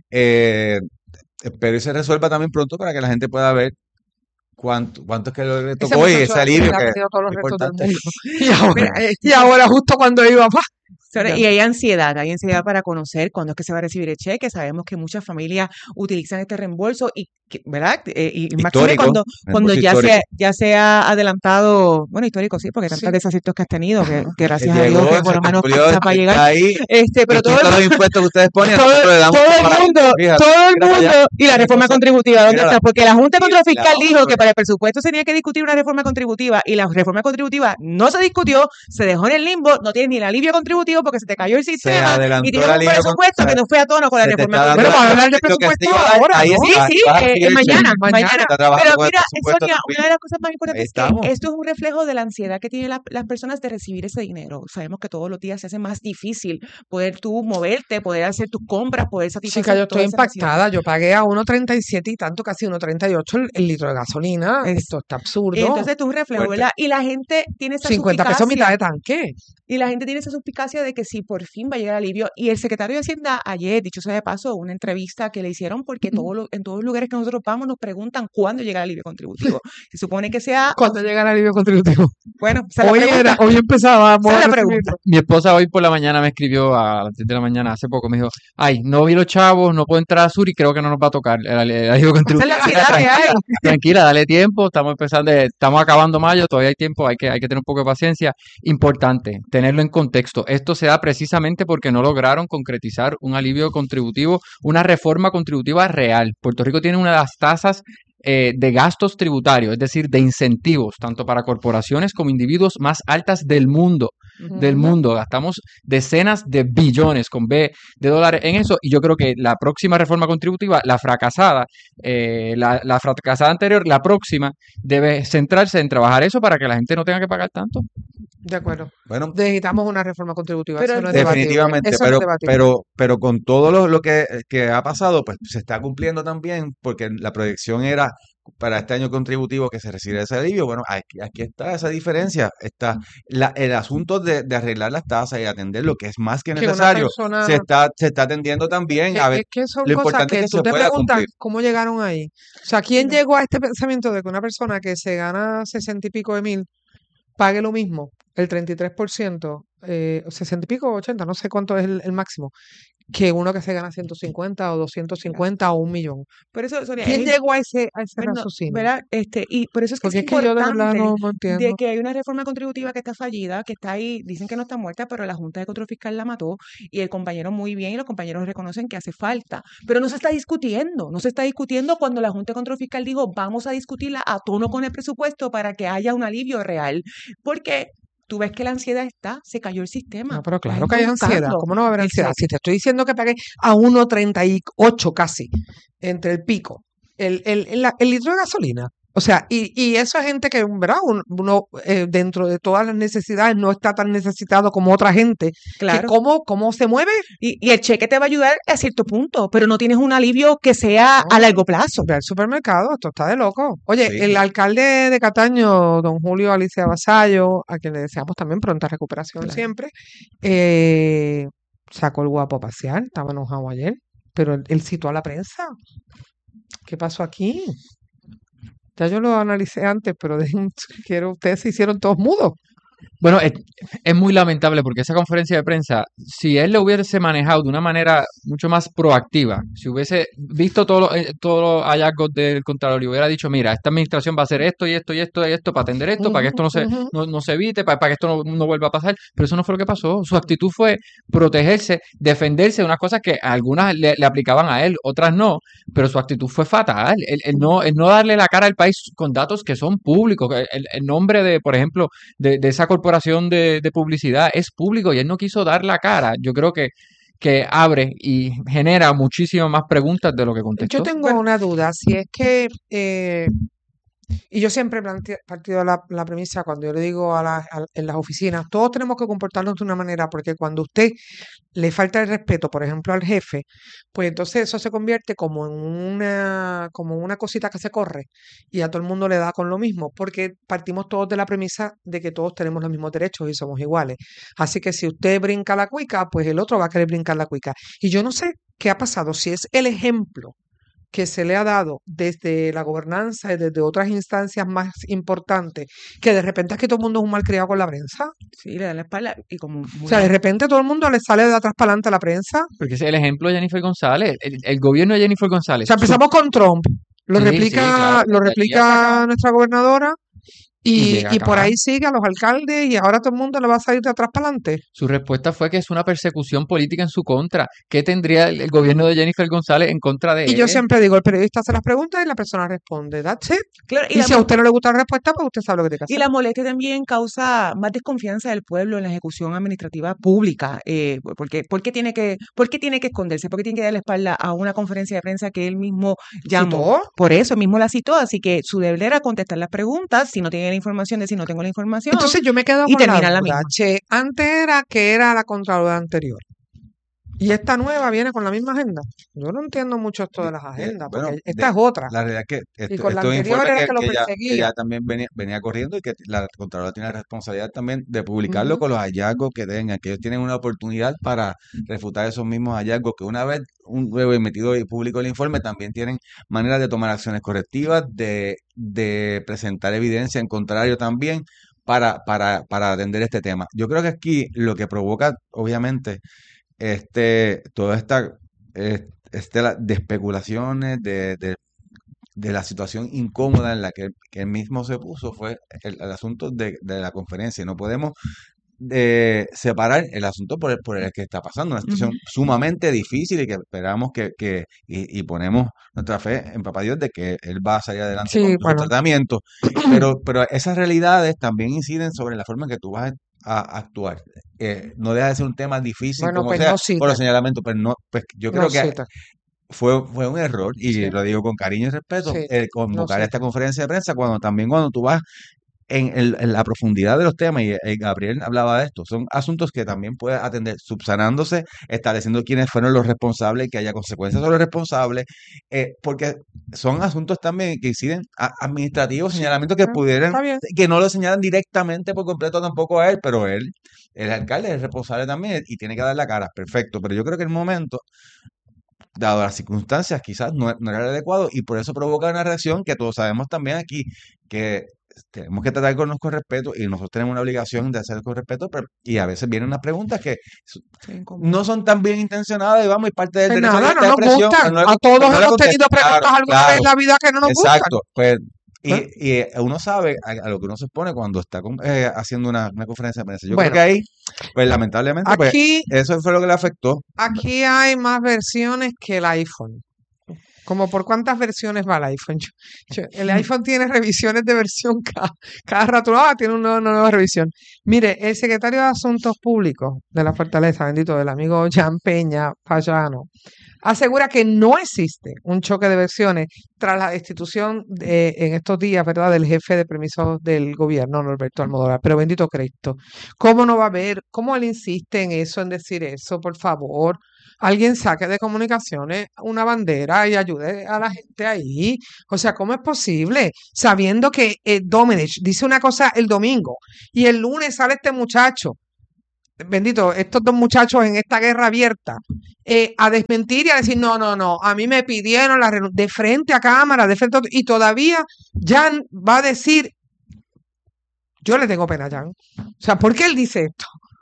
eh, espero y se resuelva también pronto para que la gente pueda ver cuánto, cuánto es que le Ese tocó y muchacho ese de aquí alivio ha que tenido todos los es retos del importante. mundo. Y ahora, Mira, eh, y ahora justo cuando iba, pa, Señora, ya. y hay ansiedad, hay ansiedad para conocer cuándo es que se va a recibir el cheque. Sabemos que muchas familias utilizan este reembolso y, que- ¿verdad? Eh, y máxime Histórico, cuando, cuando reembolso ya se, histórico. ya se ha adelantado, bueno, histórico sí, porque tantos Sí. desaciertos que has tenido, que, que gracias a Dios Llegó, que por se lo menos cumplió, está para está llegar. ahí. Este, pero todo Distinto el, a los impuestos que ustedes ponen, todo, nosotros le damos todo el para, mundo, fíjate, todo el mira para allá, mundo, y la qué reforma cosa, contributiva, ¿dónde mírala, está? Porque la Junta de y Control la Fiscal vamos dijo a que para el presupuesto se tenía que discutir una reforma contributiva y la reforma contributiva no se discutió, se dejó en el limbo, no tiene ni el alivio contributivo porque se te cayó el se sistema y adelantó tienes el un alivio con, presupuesto que no fue a tono con la se te reforma está dando Bueno, vamos a contributiva. hablar de lo que se presupuesto iba a dar, ahora, ahí ¿no? Sí, está, sí, vas a eh, recibir eh, el cheque, mañana, Mañana. mañana. está trabajando Pero con el mira, eh, presupuesto Sonia, también. una de las cosas más Ahí importantes es que estamos. esto es un reflejo de la ansiedad que tienen la- las personas de recibir ese dinero. Sabemos que todos los días se hace más difícil poder tú moverte, poder hacer tus compras, poder Chica, satisfacer yo toda estoy esa necesidad. impactada. Yo pagué a uno treinta y siete y tanto, casi uno treinta y ocho el, el litro de gasolina. Es- Esto está absurdo. Entonces, esto es un reflejo, Fuerte. ¿verdad? Y la gente tiene esa cincuenta pesos mitad suspicacia. de tanque. Y la gente tiene esa suspicacia de que si por fin va a llegar alivio. Y el secretario de Hacienda ayer, dicho sea de paso, una entrevista que le hicieron porque todo lo- en todos los lugares que nosotros vamos nos preguntan cuándo llega el alivio contributivo. Se supone que sea, Cuando llega el alivio contributivo. bueno, esa es la Hoy era, pregunta. hoy empezábamos Esa a es la recibirlo. pregunta. Mi esposa hoy por la mañana me escribió a las diez de la mañana, hace poco, me dijo, ay, no vi los chavos, no puedo entrar a Sur y creo que no nos va a tocar el, el, el alivio Esa es contributivo. la Mira, ansiedad que hay. tranquila, tranquila, dale tiempo, estamos empezando, de- estamos acabando mayo, todavía hay tiempo, hay que, hay que tener un poco de paciencia. Importante, tenerlo en contexto. Esto se da precisamente porque no lograron concretizar un alivio contributivo, una reforma contributiva real. Puerto Rico tiene una de las tasas eh, de gastos tributarios, es decir, de incentivos, tanto para corporaciones como individuos, más altas del mundo. Del Ujú. mundo, gastamos decenas de billones con B de dólares en eso y yo creo que la próxima reforma contributiva, la fracasada, eh, la, la fracasada anterior, la próxima debe centrarse en trabajar eso para que la gente no tenga que pagar tanto. De acuerdo. Bueno, Necesitamos una reforma contributiva. Pero Eso el- no es debatible. definitivamente, Eso no es pero, debatible. pero, pero con todo lo, lo que, que ha pasado, pues se está cumpliendo también, porque la proyección era para este año contributivo que se recibe ese alivio. Bueno, aquí, aquí está esa diferencia. Está la, el asunto de, de arreglar las tasas y atender lo que es más que Que una necesario. persona. Se está, se está atendiendo también. Que- A ver, es que son lo cosas importante que es que tú se te pueda preguntas cumplir. cómo llegaron ahí. O sea, ¿quién Mira, llegó a este pensamiento de que una persona que se gana sesenta y pico de mil pague lo mismo, el treinta y tres por ciento, eh, sesenta y pico, ochenta, no sé cuánto es el, el máximo, que uno que se gana ciento cincuenta o doscientos cincuenta o un millón. Por eso, Sonia, ¿Quién es, llegó a ese, a ese bueno, raciocinio? ¿verdad? Este, y por eso es que Porque es es que yo de verdad importante no, no de entiendo. que hay una reforma contributiva que está fallida, que está ahí, dicen que no está muerta, pero la Junta de Control Fiscal la mató y el compañero muy bien y los compañeros reconocen que hace falta. Pero no se está discutiendo, no se está discutiendo cuando la Junta de Control Fiscal dijo vamos a discutirla a tono con el presupuesto para que haya un alivio real. Porque tú ves que la ansiedad está, se cayó el sistema. No, pero La claro gente que hay ansiedad. buscando. ¿Cómo no va a haber ansiedad? Exacto. Si te estoy diciendo que pagué a uno treinta y ocho casi, entre el pico, el, el, el, la- el litro de gasolina. O sea, y, y esa gente que, ¿verdad? Un- Uno, eh, dentro de todas las necesidades no está tan necesitado como otra gente. Que Claro. cómo, cómo se mueve. Y, y el cheque te va a ayudar a cierto punto, pero no tienes un alivio que sea a largo plazo. Ve al supermercado, esto está de loco. Oye, Sí. el alcalde de Cataño, don Julio Alicia Vasallo, a quien le deseamos también pronta recuperación Claro. siempre, eh, sacó el guapo a pasear, estaba enojado ayer, pero él, él citó a la prensa. ¿Qué pasó aquí? Ya yo lo analicé antes, pero dejen, quiero, ustedes se hicieron todos mudos. Bueno, es, es muy lamentable porque esa conferencia de prensa, si él lo hubiese manejado de una manera mucho más proactiva, si hubiese visto todos los, eh, todos los hallazgos del Contralor y hubiera dicho, mira, esta administración va a hacer esto y esto y esto y esto para atender esto, para que esto no se, Ujú, ujú. no, no se evite, para, para que esto no, no vuelva a pasar, pero eso no fue lo que pasó. Su actitud fue protegerse, defenderse de unas cosas que algunas le, le aplicaban a él, otras no, pero su actitud fue fatal. El, el no, el no darle la cara al país con datos que son públicos. El, el nombre de, por ejemplo, de, de esa corporación de, de publicidad es público y él no quiso dar la cara. Yo creo que, que abre y genera muchísimas más preguntas de lo que Yo contestó. tengo una duda, si es que, eh, y yo siempre he plante- partido la, la premisa cuando yo le digo a la- a- en las oficinas, todos tenemos que comportarnos de una manera, porque cuando usted le falta el respeto, por ejemplo, al jefe, pues entonces eso se convierte como en una, como una cosita que se corre y a todo el mundo le da con lo mismo, porque partimos todos de la premisa de que todos tenemos los mismos derechos y somos iguales. Así que si usted brinca la cuica, pues el otro va a querer brincar la cuica. Y yo no sé qué ha pasado, si es el ejemplo que se le ha dado desde la gobernanza y desde otras instancias más importantes, que de repente es que todo el mundo es un malcriado con la prensa. Sí, le dan la espalda y como O muy sea, de bien. repente todo el mundo le sale de atrás para adelante a la prensa. Porque ese es el ejemplo de Jennifer González, el, el gobierno de Jennifer O González. sea, Su- empezamos con Trump, lo sí, sí, replica, claro, lo de allí hasta replica acá. nuestra gobernadora Y y, llega y por acá. ahí sigue a los alcaldes y ahora todo el mundo le va a salir de atrás para adelante. Su respuesta fue que es una persecución política en su contra. ¿Qué tendría el, el gobierno de Jennifer González en contra de Y yo él? siempre digo, el periodista hace las preguntas y la persona responde. That's it. Claro, y Y la, si a mo- usted no le gusta la respuesta, pues usted sabe lo que tiene que y hacer. la molestia también causa más desconfianza del pueblo en la ejecución administrativa pública. Eh, porque, ¿por qué tiene que, por qué tiene que esconderse? ¿Por qué tiene que dar la espalda a una conferencia de prensa que él mismo llamó? ¿Citó? Por eso, él mismo la citó. Así que su deber era contestar las preguntas. Si no tiene la información, decir no tengo la información. Entonces yo me quedo y con la terminar la duda. misma. Che, antes era que era la Contralora anterior. Y esta nueva viene con la misma agenda. Yo no entiendo mucho esto de las De- agendas, bueno, porque esta de- es otra. la realidad es que Y esto, con la esto es un anterior informe era que, que lo que ya, que perseguía. ya también venía, venía corriendo y que la Contralora tiene la responsabilidad también de publicarlo Ujú. con los hallazgos que tengan, que ellos tienen una oportunidad para refutar esos mismos hallazgos, que una vez un, luego emitido y público el informe, también tienen maneras de tomar acciones correctivas, de, de presentar evidencia en contrario también para, para, para atender este tema. Yo creo que aquí lo que provoca, obviamente, este, toda esta eh, este, la- de especulaciones, de, de, de la situación incómoda en la que, que él mismo se puso, fue el, el asunto de, de la conferencia. No podemos eh, separar el asunto por el, por el que está pasando, una situación Ujú. sumamente difícil y que esperamos que, que y, y ponemos nuestra fe en Papá Dios de que él va a salir adelante con Sí, su bueno. tratamiento, pero, pero esas realidades también inciden sobre la forma en que tú vas a, a actuar. Eh, no deja de ser un tema difícil Bueno, como pues sea no por cita. los señalamientos, pero no, pues yo No creo que cita. fue, fue un error, y Sí, lo digo con cariño y respeto, sí. el No convocar esta cita. conferencia de prensa cuando también cuando tú vas en, el- en la profundidad de los temas, y eh, Gabriel hablaba de esto, son asuntos que también puede atender subsanándose, estableciendo quiénes fueron los responsables y que haya consecuencias sobre los responsables, eh, porque son asuntos también que inciden a- administrativos, Sí, señalamientos que ah, pudieran, está bien. que no lo señalan directamente por completo tampoco a él, pero él, el alcalde, es responsable también y tiene que dar la cara, perfecto, pero yo creo que el momento dado las circunstancias, quizás no, no era el adecuado y por eso provoca una reacción que todos sabemos también aquí, que tenemos que tratar con, con respeto y nosotros tenemos una obligación de hacer con respeto, pero, y a veces vienen unas preguntas que no son tan bien intencionadas y vamos, y parte del Pues derecho nada, a la no nos expresión, gustan. no le- A todos no le hemos tenido contestaron, preguntas alguna vez en la vida que no nos gustan. exacto, pues, y, ¿Eh? y eh, uno sabe a, a lo que uno se expone cuando está con- eh, haciendo una, una conferencia de prensa. Yo Bueno, creo que ahí, pues lamentablemente, pues aquí, eso fue lo que le afectó. aquí hay más versiones que el iPhone. Como por cuántas versiones va el iPhone. Yo- yo- el iPhone tiene revisiones de versión cada, cada rato. Ah, tiene una, una nueva revisión. Mire, el secretario de Asuntos Públicos de la Fortaleza, bendito, del amigo Jan Peña Payano, asegura que no existe un choque de versiones tras la destitución de- en estos días, ¿verdad?, del jefe de permisos del gobierno, Norberto Almodóvar. Pero bendito Cristo, ¿cómo no va a haber? ¿Cómo él insiste en eso, en decir eso? Por favor, alguien saque de comunicaciones una bandera y ayude a la gente ahí. O sea, ¿cómo es posible? Sabiendo que eh, Domenech dice una cosa el domingo y el lunes sale este muchacho, bendito, estos dos muchachos en esta guerra abierta, eh, a desmentir y a decir, no, no, no, a mí me pidieron la renu- de frente a cámara, de frente a otro- y todavía Jan va a decir, yo le tengo pena a Jan. O sea, ¿por qué él dice esto?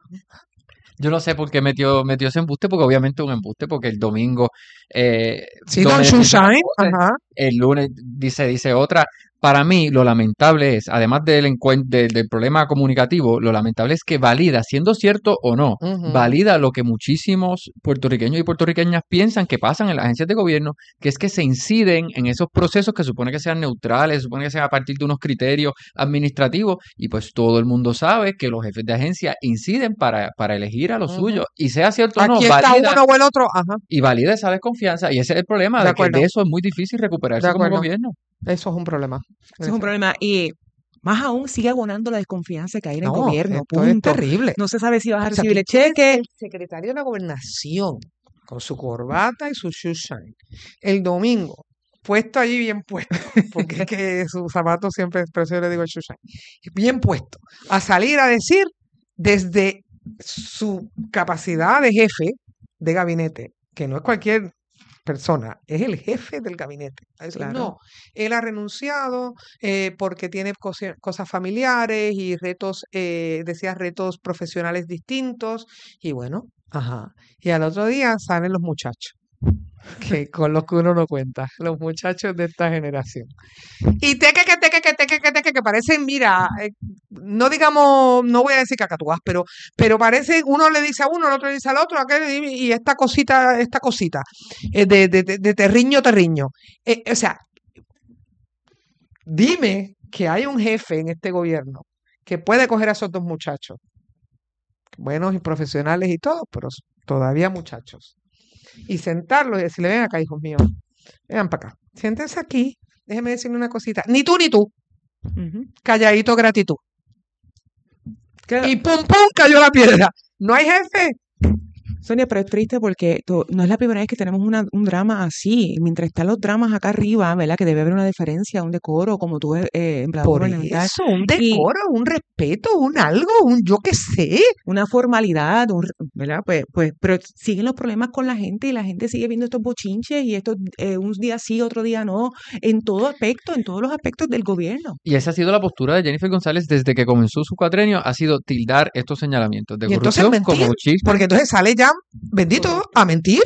Yo no sé por qué metió, metió ese embuste, porque obviamente es un embuste, porque el domingo eh, Sí, Don Domenech dice una Sunshine, cosa, ajá. el lunes dice, dice otra. Para mí, lo lamentable es, además del, encuen- del, del problema comunicativo, lo lamentable es que valida, siendo cierto o no, Ujú. valida lo que muchísimos puertorriqueños y puertorriqueñas piensan que pasan en las agencias de gobierno, que es que se inciden en esos procesos que supone que sean neutrales, supone que sean a partir de unos criterios administrativos, y pues todo el mundo sabe que los jefes de agencia inciden para, para elegir a los Ujú. suyos, y sea cierto o no, Aquí está valida, uno o el otro, ajá, y valida esa desconfianza, y ese es el problema, de de que acuerdo, de eso es muy difícil de recuperarse como acuerdo. gobierno. Eso es un problema. Eso es un problema. Y más aún sigue abonando la desconfianza que hay en el No, gobierno. esto es Punto. terrible. No se sabe si vas a O sea, recibir tú el tienes cheque. el secretario de la gobernación con su corbata y su shoe shine el domingo, puesto allí bien puesto, porque es que sus zapatos siempre, por eso yo le digo el shoe shine, bien puesto, a salir a decir desde su capacidad de jefe de gabinete, que no es cualquier persona, es el jefe del gabinete. A decir, Claro. no, él ha renunciado eh, porque tiene cosi- cosas familiares y retos, eh, decía, retos profesionales distintos. Y bueno, ajá. Y al otro día salen los muchachos, que con los que uno no cuenta, los muchachos de esta generación. Y teque, que teque, que teque, que teque, que parecen, mira, eh, no digamos, no voy a decir cacatúas, pero, pero parece, uno le dice a uno, el otro le dice al otro, aquel, y, y esta cosita, esta cosita, eh, de, de, de, de terriño, terriño. Eh, o sea, dime que hay un jefe en este gobierno que puede coger a esos dos muchachos, buenos y profesionales y todo, pero s- todavía muchachos, y sentarlos y decirle, ven acá, hijos míos, vengan para acá, siéntense aquí, déjeme decirle una cosita, ni tú ni tú, Ujú. calladito gratitud. Que- Y pum, pum, cayó la piedra. No hay jefe. Sonia, pero es triste porque to- no es la primera vez que tenemos una- un drama así. Mientras están los dramas acá arriba, ¿verdad? Que debe haber una diferencia, un decoro, como tú eres eh, empleado Por gubernamental. eso, un Y decoro, un respeto, un algo, un yo qué sé. una formalidad, un, re- ¿verdad? Pues, pues, pero siguen los problemas con la gente y la gente sigue viendo estos bochinches y estos, eh, un día sí, otro día no, en todo aspecto, en todos los aspectos del gobierno. Y esa ha sido la postura de Jennifer González desde que comenzó su cuatrenio, ha sido tildar estos señalamientos de Y entonces corrupción como mentir, chismes. porque entonces sale ya, bendito, a mentir.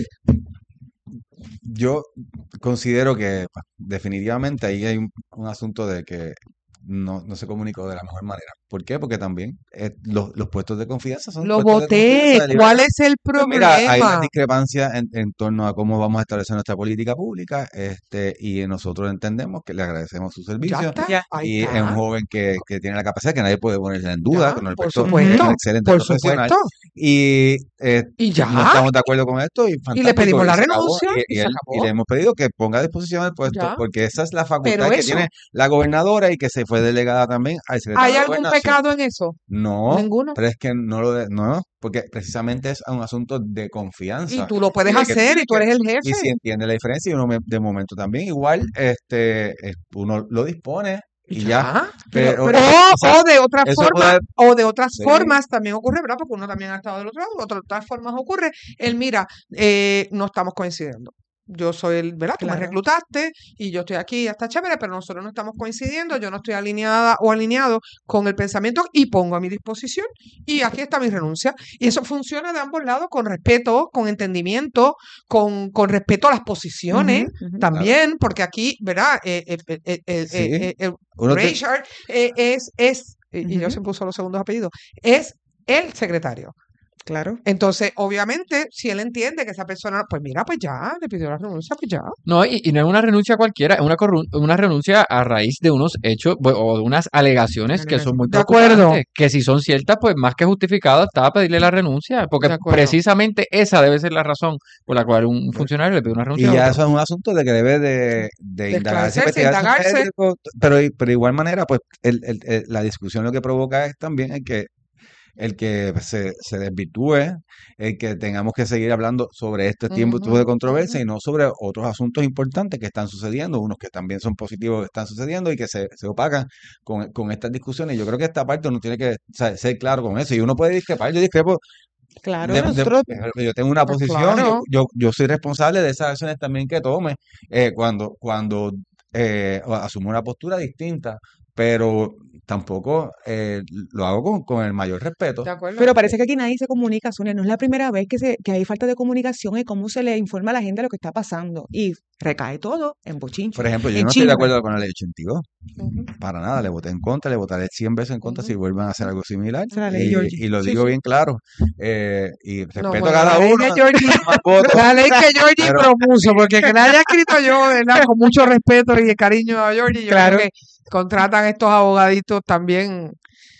Yo considero que pues, definitivamente ahí hay un, un asunto de que no, no se comunicó de la mejor manera. ¿Por qué? Porque también eh, los, los puestos de confianza son Lo puestos de voté. confianza de ¿Cuál libertad. es el Pues mira, hay una problema? discrepancia en, en torno a cómo vamos a establecer nuestra política pública, este, y nosotros entendemos que le agradecemos su Ya servicio está, Ya. ahí y es un está. joven que, que tiene la capacidad que nadie puede ponerse en duda, Ya, con por respecto, es un supuesto, excelente por profesional supuesto. y eh, Y no ya. estamos de acuerdo con esto y Y le fantástico, pedimos y la se acabó, renuncia y, y y se él- y le acabó. hemos pedido que ponga a disposición el puesto, Ya. porque esa es la Pero facultad que eso, tiene la gobernadora y que se fue delegada también al ¿hay secretario de algún Gobernación. pecado en eso? No, Ninguno. pero es que no lo de, no, porque precisamente es un asunto de Y confianza tú lo y puedes de que tú hacer y tienes tú que, eres el y si jefe. entiende la diferencia y uno me- de momento también igual, este, es- uno lo dispone y ya, Ya. Pero, pero pero, eh, o, o sea, o de otra eso forma, puede, o de otras sí, formas también ocurre, ¿verdad? Porque uno también ha estado del otro lado, de otras formas ocurre. Él, mira, eh, no estamos coincidiendo. yo soy el, ¿verdad? Tú me Claro. reclutaste y yo estoy aquí, ya está chévere, pero nosotros no estamos coincidiendo, yo no estoy alineada o alineado con el pensamiento y pongo a mi disposición y aquí está mi renuncia. Y eso funciona de ambos lados con respeto, con entendimiento, con, con respeto a las posiciones Ujú, ujú. también, porque aquí, ¿verdad? Eh, eh, eh, eh, eh, Sí. eh, eh, Uno te- Richard eh, es, es, y y yo Ujú. siempre uso los segundos apellidos, es el secretario. Claro. Entonces, obviamente, si él entiende que esa persona, pues mira, pues ya, le pidió la renuncia, pues ya. No, y, y no es una renuncia cualquiera, es una, corru- una renuncia a raíz de unos hechos bu- o de unas alegaciones que son muy De acuerdo. preocupantes, que si son ciertas, pues más que justificado está pedirle la renuncia, porque De acuerdo. precisamente esa debe ser la razón por la cual un funcionario le pide una Y renuncia a ya otro. eso es un asunto de que debe de, de De indagarse, esclarecerse, investigarse, indagarse. médico, pero, pero de igual manera, pues el, el- el- la discusión lo que provoca es también el que el que se, se desvirtúe, el que tengamos que seguir hablando sobre este tiempo Ujú, de controversia ujú. y no sobre otros asuntos importantes que están sucediendo, unos que también son positivos que están sucediendo y que se, se opacan con, con estas discusiones. Yo creo que esta parte uno tiene que, o sea, ser claro con eso y uno puede discrepar, yo discrepo. Claro, de- de- nosotros, yo tengo una Pues posición, yo, claro. yo, yo soy responsable de esas acciones también que tome eh, cuando, cuando eh, asumo una postura distinta, pero tampoco eh, lo hago con, con el mayor respeto. De acuerdo. pero parece que aquí nadie se comunica, Sonia. No es la primera vez que, se, que hay falta de comunicación en cómo se le informa a la gente de lo que está pasando. Y recae todo en bochinche, Por ejemplo, yo en no estoy de chisme. acuerdo con la ley ochenta y dos, Ujú, para nada, le voté en contra, le votaré cien veces en contra si ujú. vuelven a hacer algo similar Esa es la ley y, Georgie. y lo Sí, digo sí. bien claro eh, y respeto No, a bueno, cada la ley uno, de Georgie, más votos, la ley que Georgie pero propuso, porque que la haya escrito yo, ¿verdad? Con mucho respeto y cariño a Georgie, yo Claro. creo que contratan estos abogaditos también.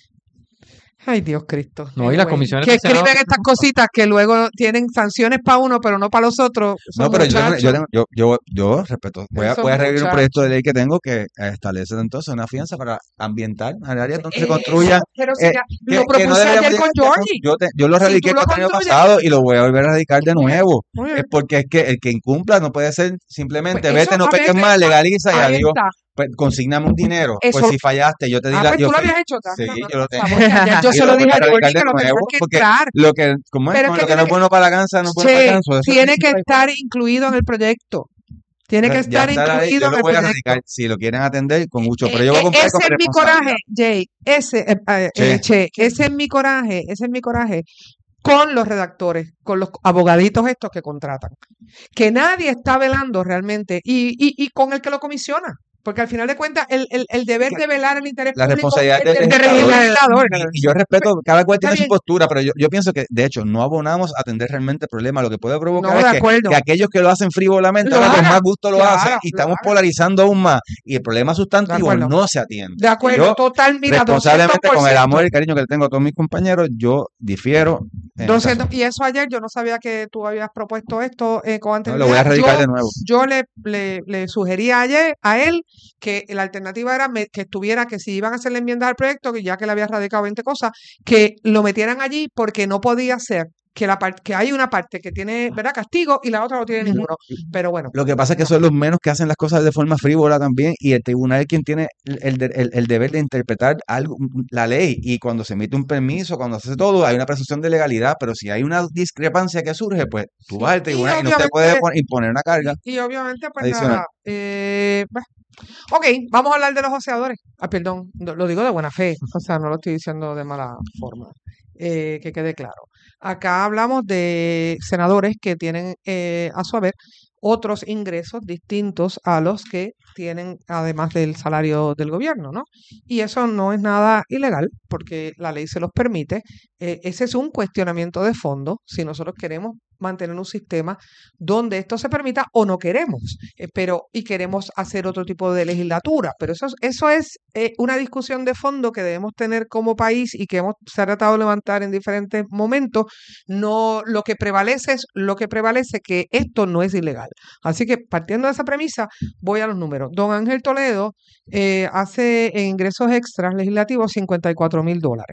Ay, Dios Cristo. No, y las Anyway, comisiones que del Senado escriben estas cositas que luego tienen sanciones para uno, pero no para los otros. no, Son pero yo, tengo- yo, muchachos. tengo- yo, yo, yo respeto, voy a, Esos voy a revisar un proyecto de muchachos. ley que tengo que establece entonces una fianza para ambientar en áreas donde se Eso, construyan pero si eh, ya que, lo que no propuse deberíamos ayer con llegar a ese punto. Georgie. Yo, te- yo lo Si tú radiqué el lo año construyes, pasado y lo voy a volver a radicar de muy bien, nuevo. muy Es bien. porque es que el que incumpla no puede ser Pues simplemente eso, vete, no ah, peques vete, más, ah, legaliza y ahí adiós. está. Pues consígname un dinero. Pues Eso, si fallaste, yo te di ah, la. pues Yo tú lo fui- habías hecho, ta- sí, no, no, yo lo por tengo. favor, ya, ya yo Y se lo lo voy dije a a Georgie radicar que de lo tenías nuevo que porque entrar. lo que, ¿cómo es? Pero es Como que lo que no tiene es que, bueno para la ganza no es bueno para el che, ganso. Eso es tiene que simple. estar incluido en el proyecto. Tiene que Ya estar está la ley, incluido yo en lo el voy a proyecto. radicar. Si lo quieren atender, con mucho. Pero Eh, yo voy a eh, cumplir con ese mi es mi coraje, responsabilidad. Jay. Ese, eh, eh, eh, Sí. che, ese es mi coraje, ese es mi coraje con los redactores, con los abogaditos estos que contratan. Que nadie está velando realmente y, y, y con el que lo comisiona. Porque al final de cuentas, el, el, el deber de velar el interés La público responsabilidad es del del del legislador. legislador. Y, y yo respeto, cada cual Está tiene su bien. postura, pero yo, yo pienso que, de hecho, no abonamos a atender realmente el problema. Lo que puede provocar No, es de que, acuerdo. que aquellos que lo hacen frívolamente, Lo ahora con hagan, más gusto lo hacen claro, y lo estamos hagan. polarizando aún más. Y el problema De sustantivo acuerdo. no se atiende. De Y acuerdo, yo, total, mira, doscientos responsablemente, por con el ciento. amor y el cariño que le tengo a todos mis compañeros, yo difiero en ese doscientos, asunto. y eso ayer yo no sabía que tú habías propuesto esto eh, con No, lo voy a anterioridad. radicar Yo, de nuevo. yo le, le, le sugería ayer a él que la alternativa era me- que estuviera, que si iban a hacer la enmienda al proyecto, que ya que le había radicado veinte cosas, que lo metieran allí porque no podía ser que la parte, que hay una parte que tiene, ¿verdad?, castigo y la otra no tiene Yo- ninguno. Pero bueno, Lo que pasa es que no. son los menos que hacen las cosas de forma frívola también y el tribunal es quien tiene el, el de- el- el deber de interpretar algo, la ley y cuando se emite un permiso, cuando se hace todo, hay una presunción de legalidad, pero si hay una discrepancia que surge, pues tú Sí, vas al y tribunal y no te puede obviamente, pon- imponer una carga y obviamente, pues adicional. nada, eh, bah, ok, vamos a hablar de los oceadores. Ah, perdón, lo lo digo de buena fe, o sea, no lo estoy diciendo de mala forma, eh, que quede claro. Acá hablamos de senadores que tienen eh, a su haber otros ingresos distintos a los que tienen además del salario del gobierno, ¿no? Y eso no es nada ilegal porque la ley se los permite. Eh, ese es un cuestionamiento de fondo si nosotros queremos mantener un sistema donde esto se permita o no queremos, eh, pero y queremos hacer otro tipo de legislatura, pero eso, es- eso es eh, una discusión de fondo que debemos tener como país y que hemos se ha tratado de levantar en diferentes momentos. No, lo que prevalece es lo que prevalece que esto no es ilegal. Así que partiendo de esa premisa, voy a los números. Don Ángel Toledo eh, hace en ingresos extras legislativos cincuenta y cuatro mil dólares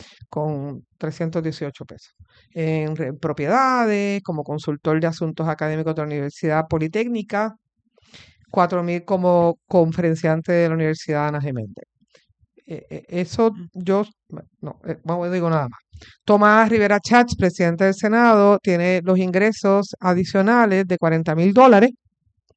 con trescientos dieciocho pesos. En re- propiedades, como consultor de asuntos académicos de la Universidad Politécnica, cuatro mil como conferenciante de la Universidad Ana Geméndez. Eh, eh, eso yo, no, eh, no digo nada más. Tomás Rivera Chats, presidente del Senado, tiene los ingresos adicionales de cuarenta mil dólares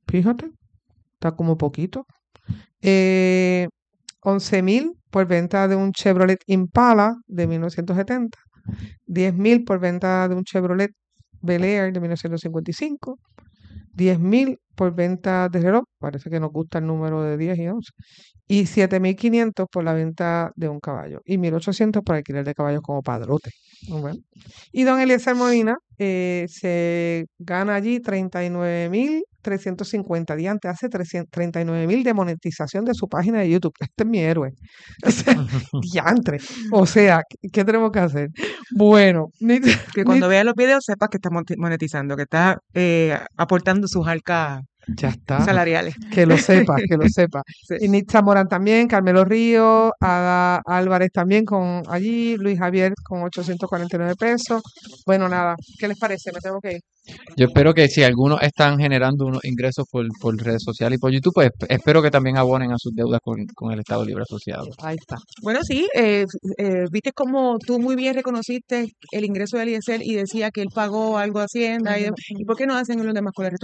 Fíjate, está como poquito. Eh, once mil por venta de un Chevrolet Impala de mil novecientos setenta. diez mil por venta de un Chevrolet Bel Air de mil novecientos cincuenta y cinco. diez mil por venta de reloj, parece que nos gusta el número de diez y once. Y siete mil quinientos por la venta de un caballo. Y mil ochocientos por alquiler de caballos como padrote. Bueno. Y don Eliezer Molina eh, se gana allí treinta y nueve mil trescientos cincuenta diantes, hace treinta y nueve mil de monetización de su página de YouTube. Este es mi héroe. O sea, diantre. O sea, ¿qué, qué tenemos que hacer? Bueno. Ni, que cuando ni, veas los videos sepas que está monetizando, que está eh, aportando sus arcas ya está. salariales. Que lo sepas, que lo sepas. Sí. Y Nitza Morán también, Carmelo Ríos, Ada Álvarez también con allí, Luis Javier con ochocientos cuarenta y nueve pesos. Bueno, nada, ¿qué les parece? Me tengo que ir. Yo espero que si algunos están generando unos ingresos por, por redes sociales y por YouTube, pues espero que también abonen a sus deudas con, con el Estado Libre Asociado. Ahí está. Bueno, sí, eh, eh, viste como tú muy bien reconociste el ingreso de Eliezer y decía que él pagó algo a Hacienda. Uh-huh. y, de, ¿Y por qué no hacen los demás con el resto?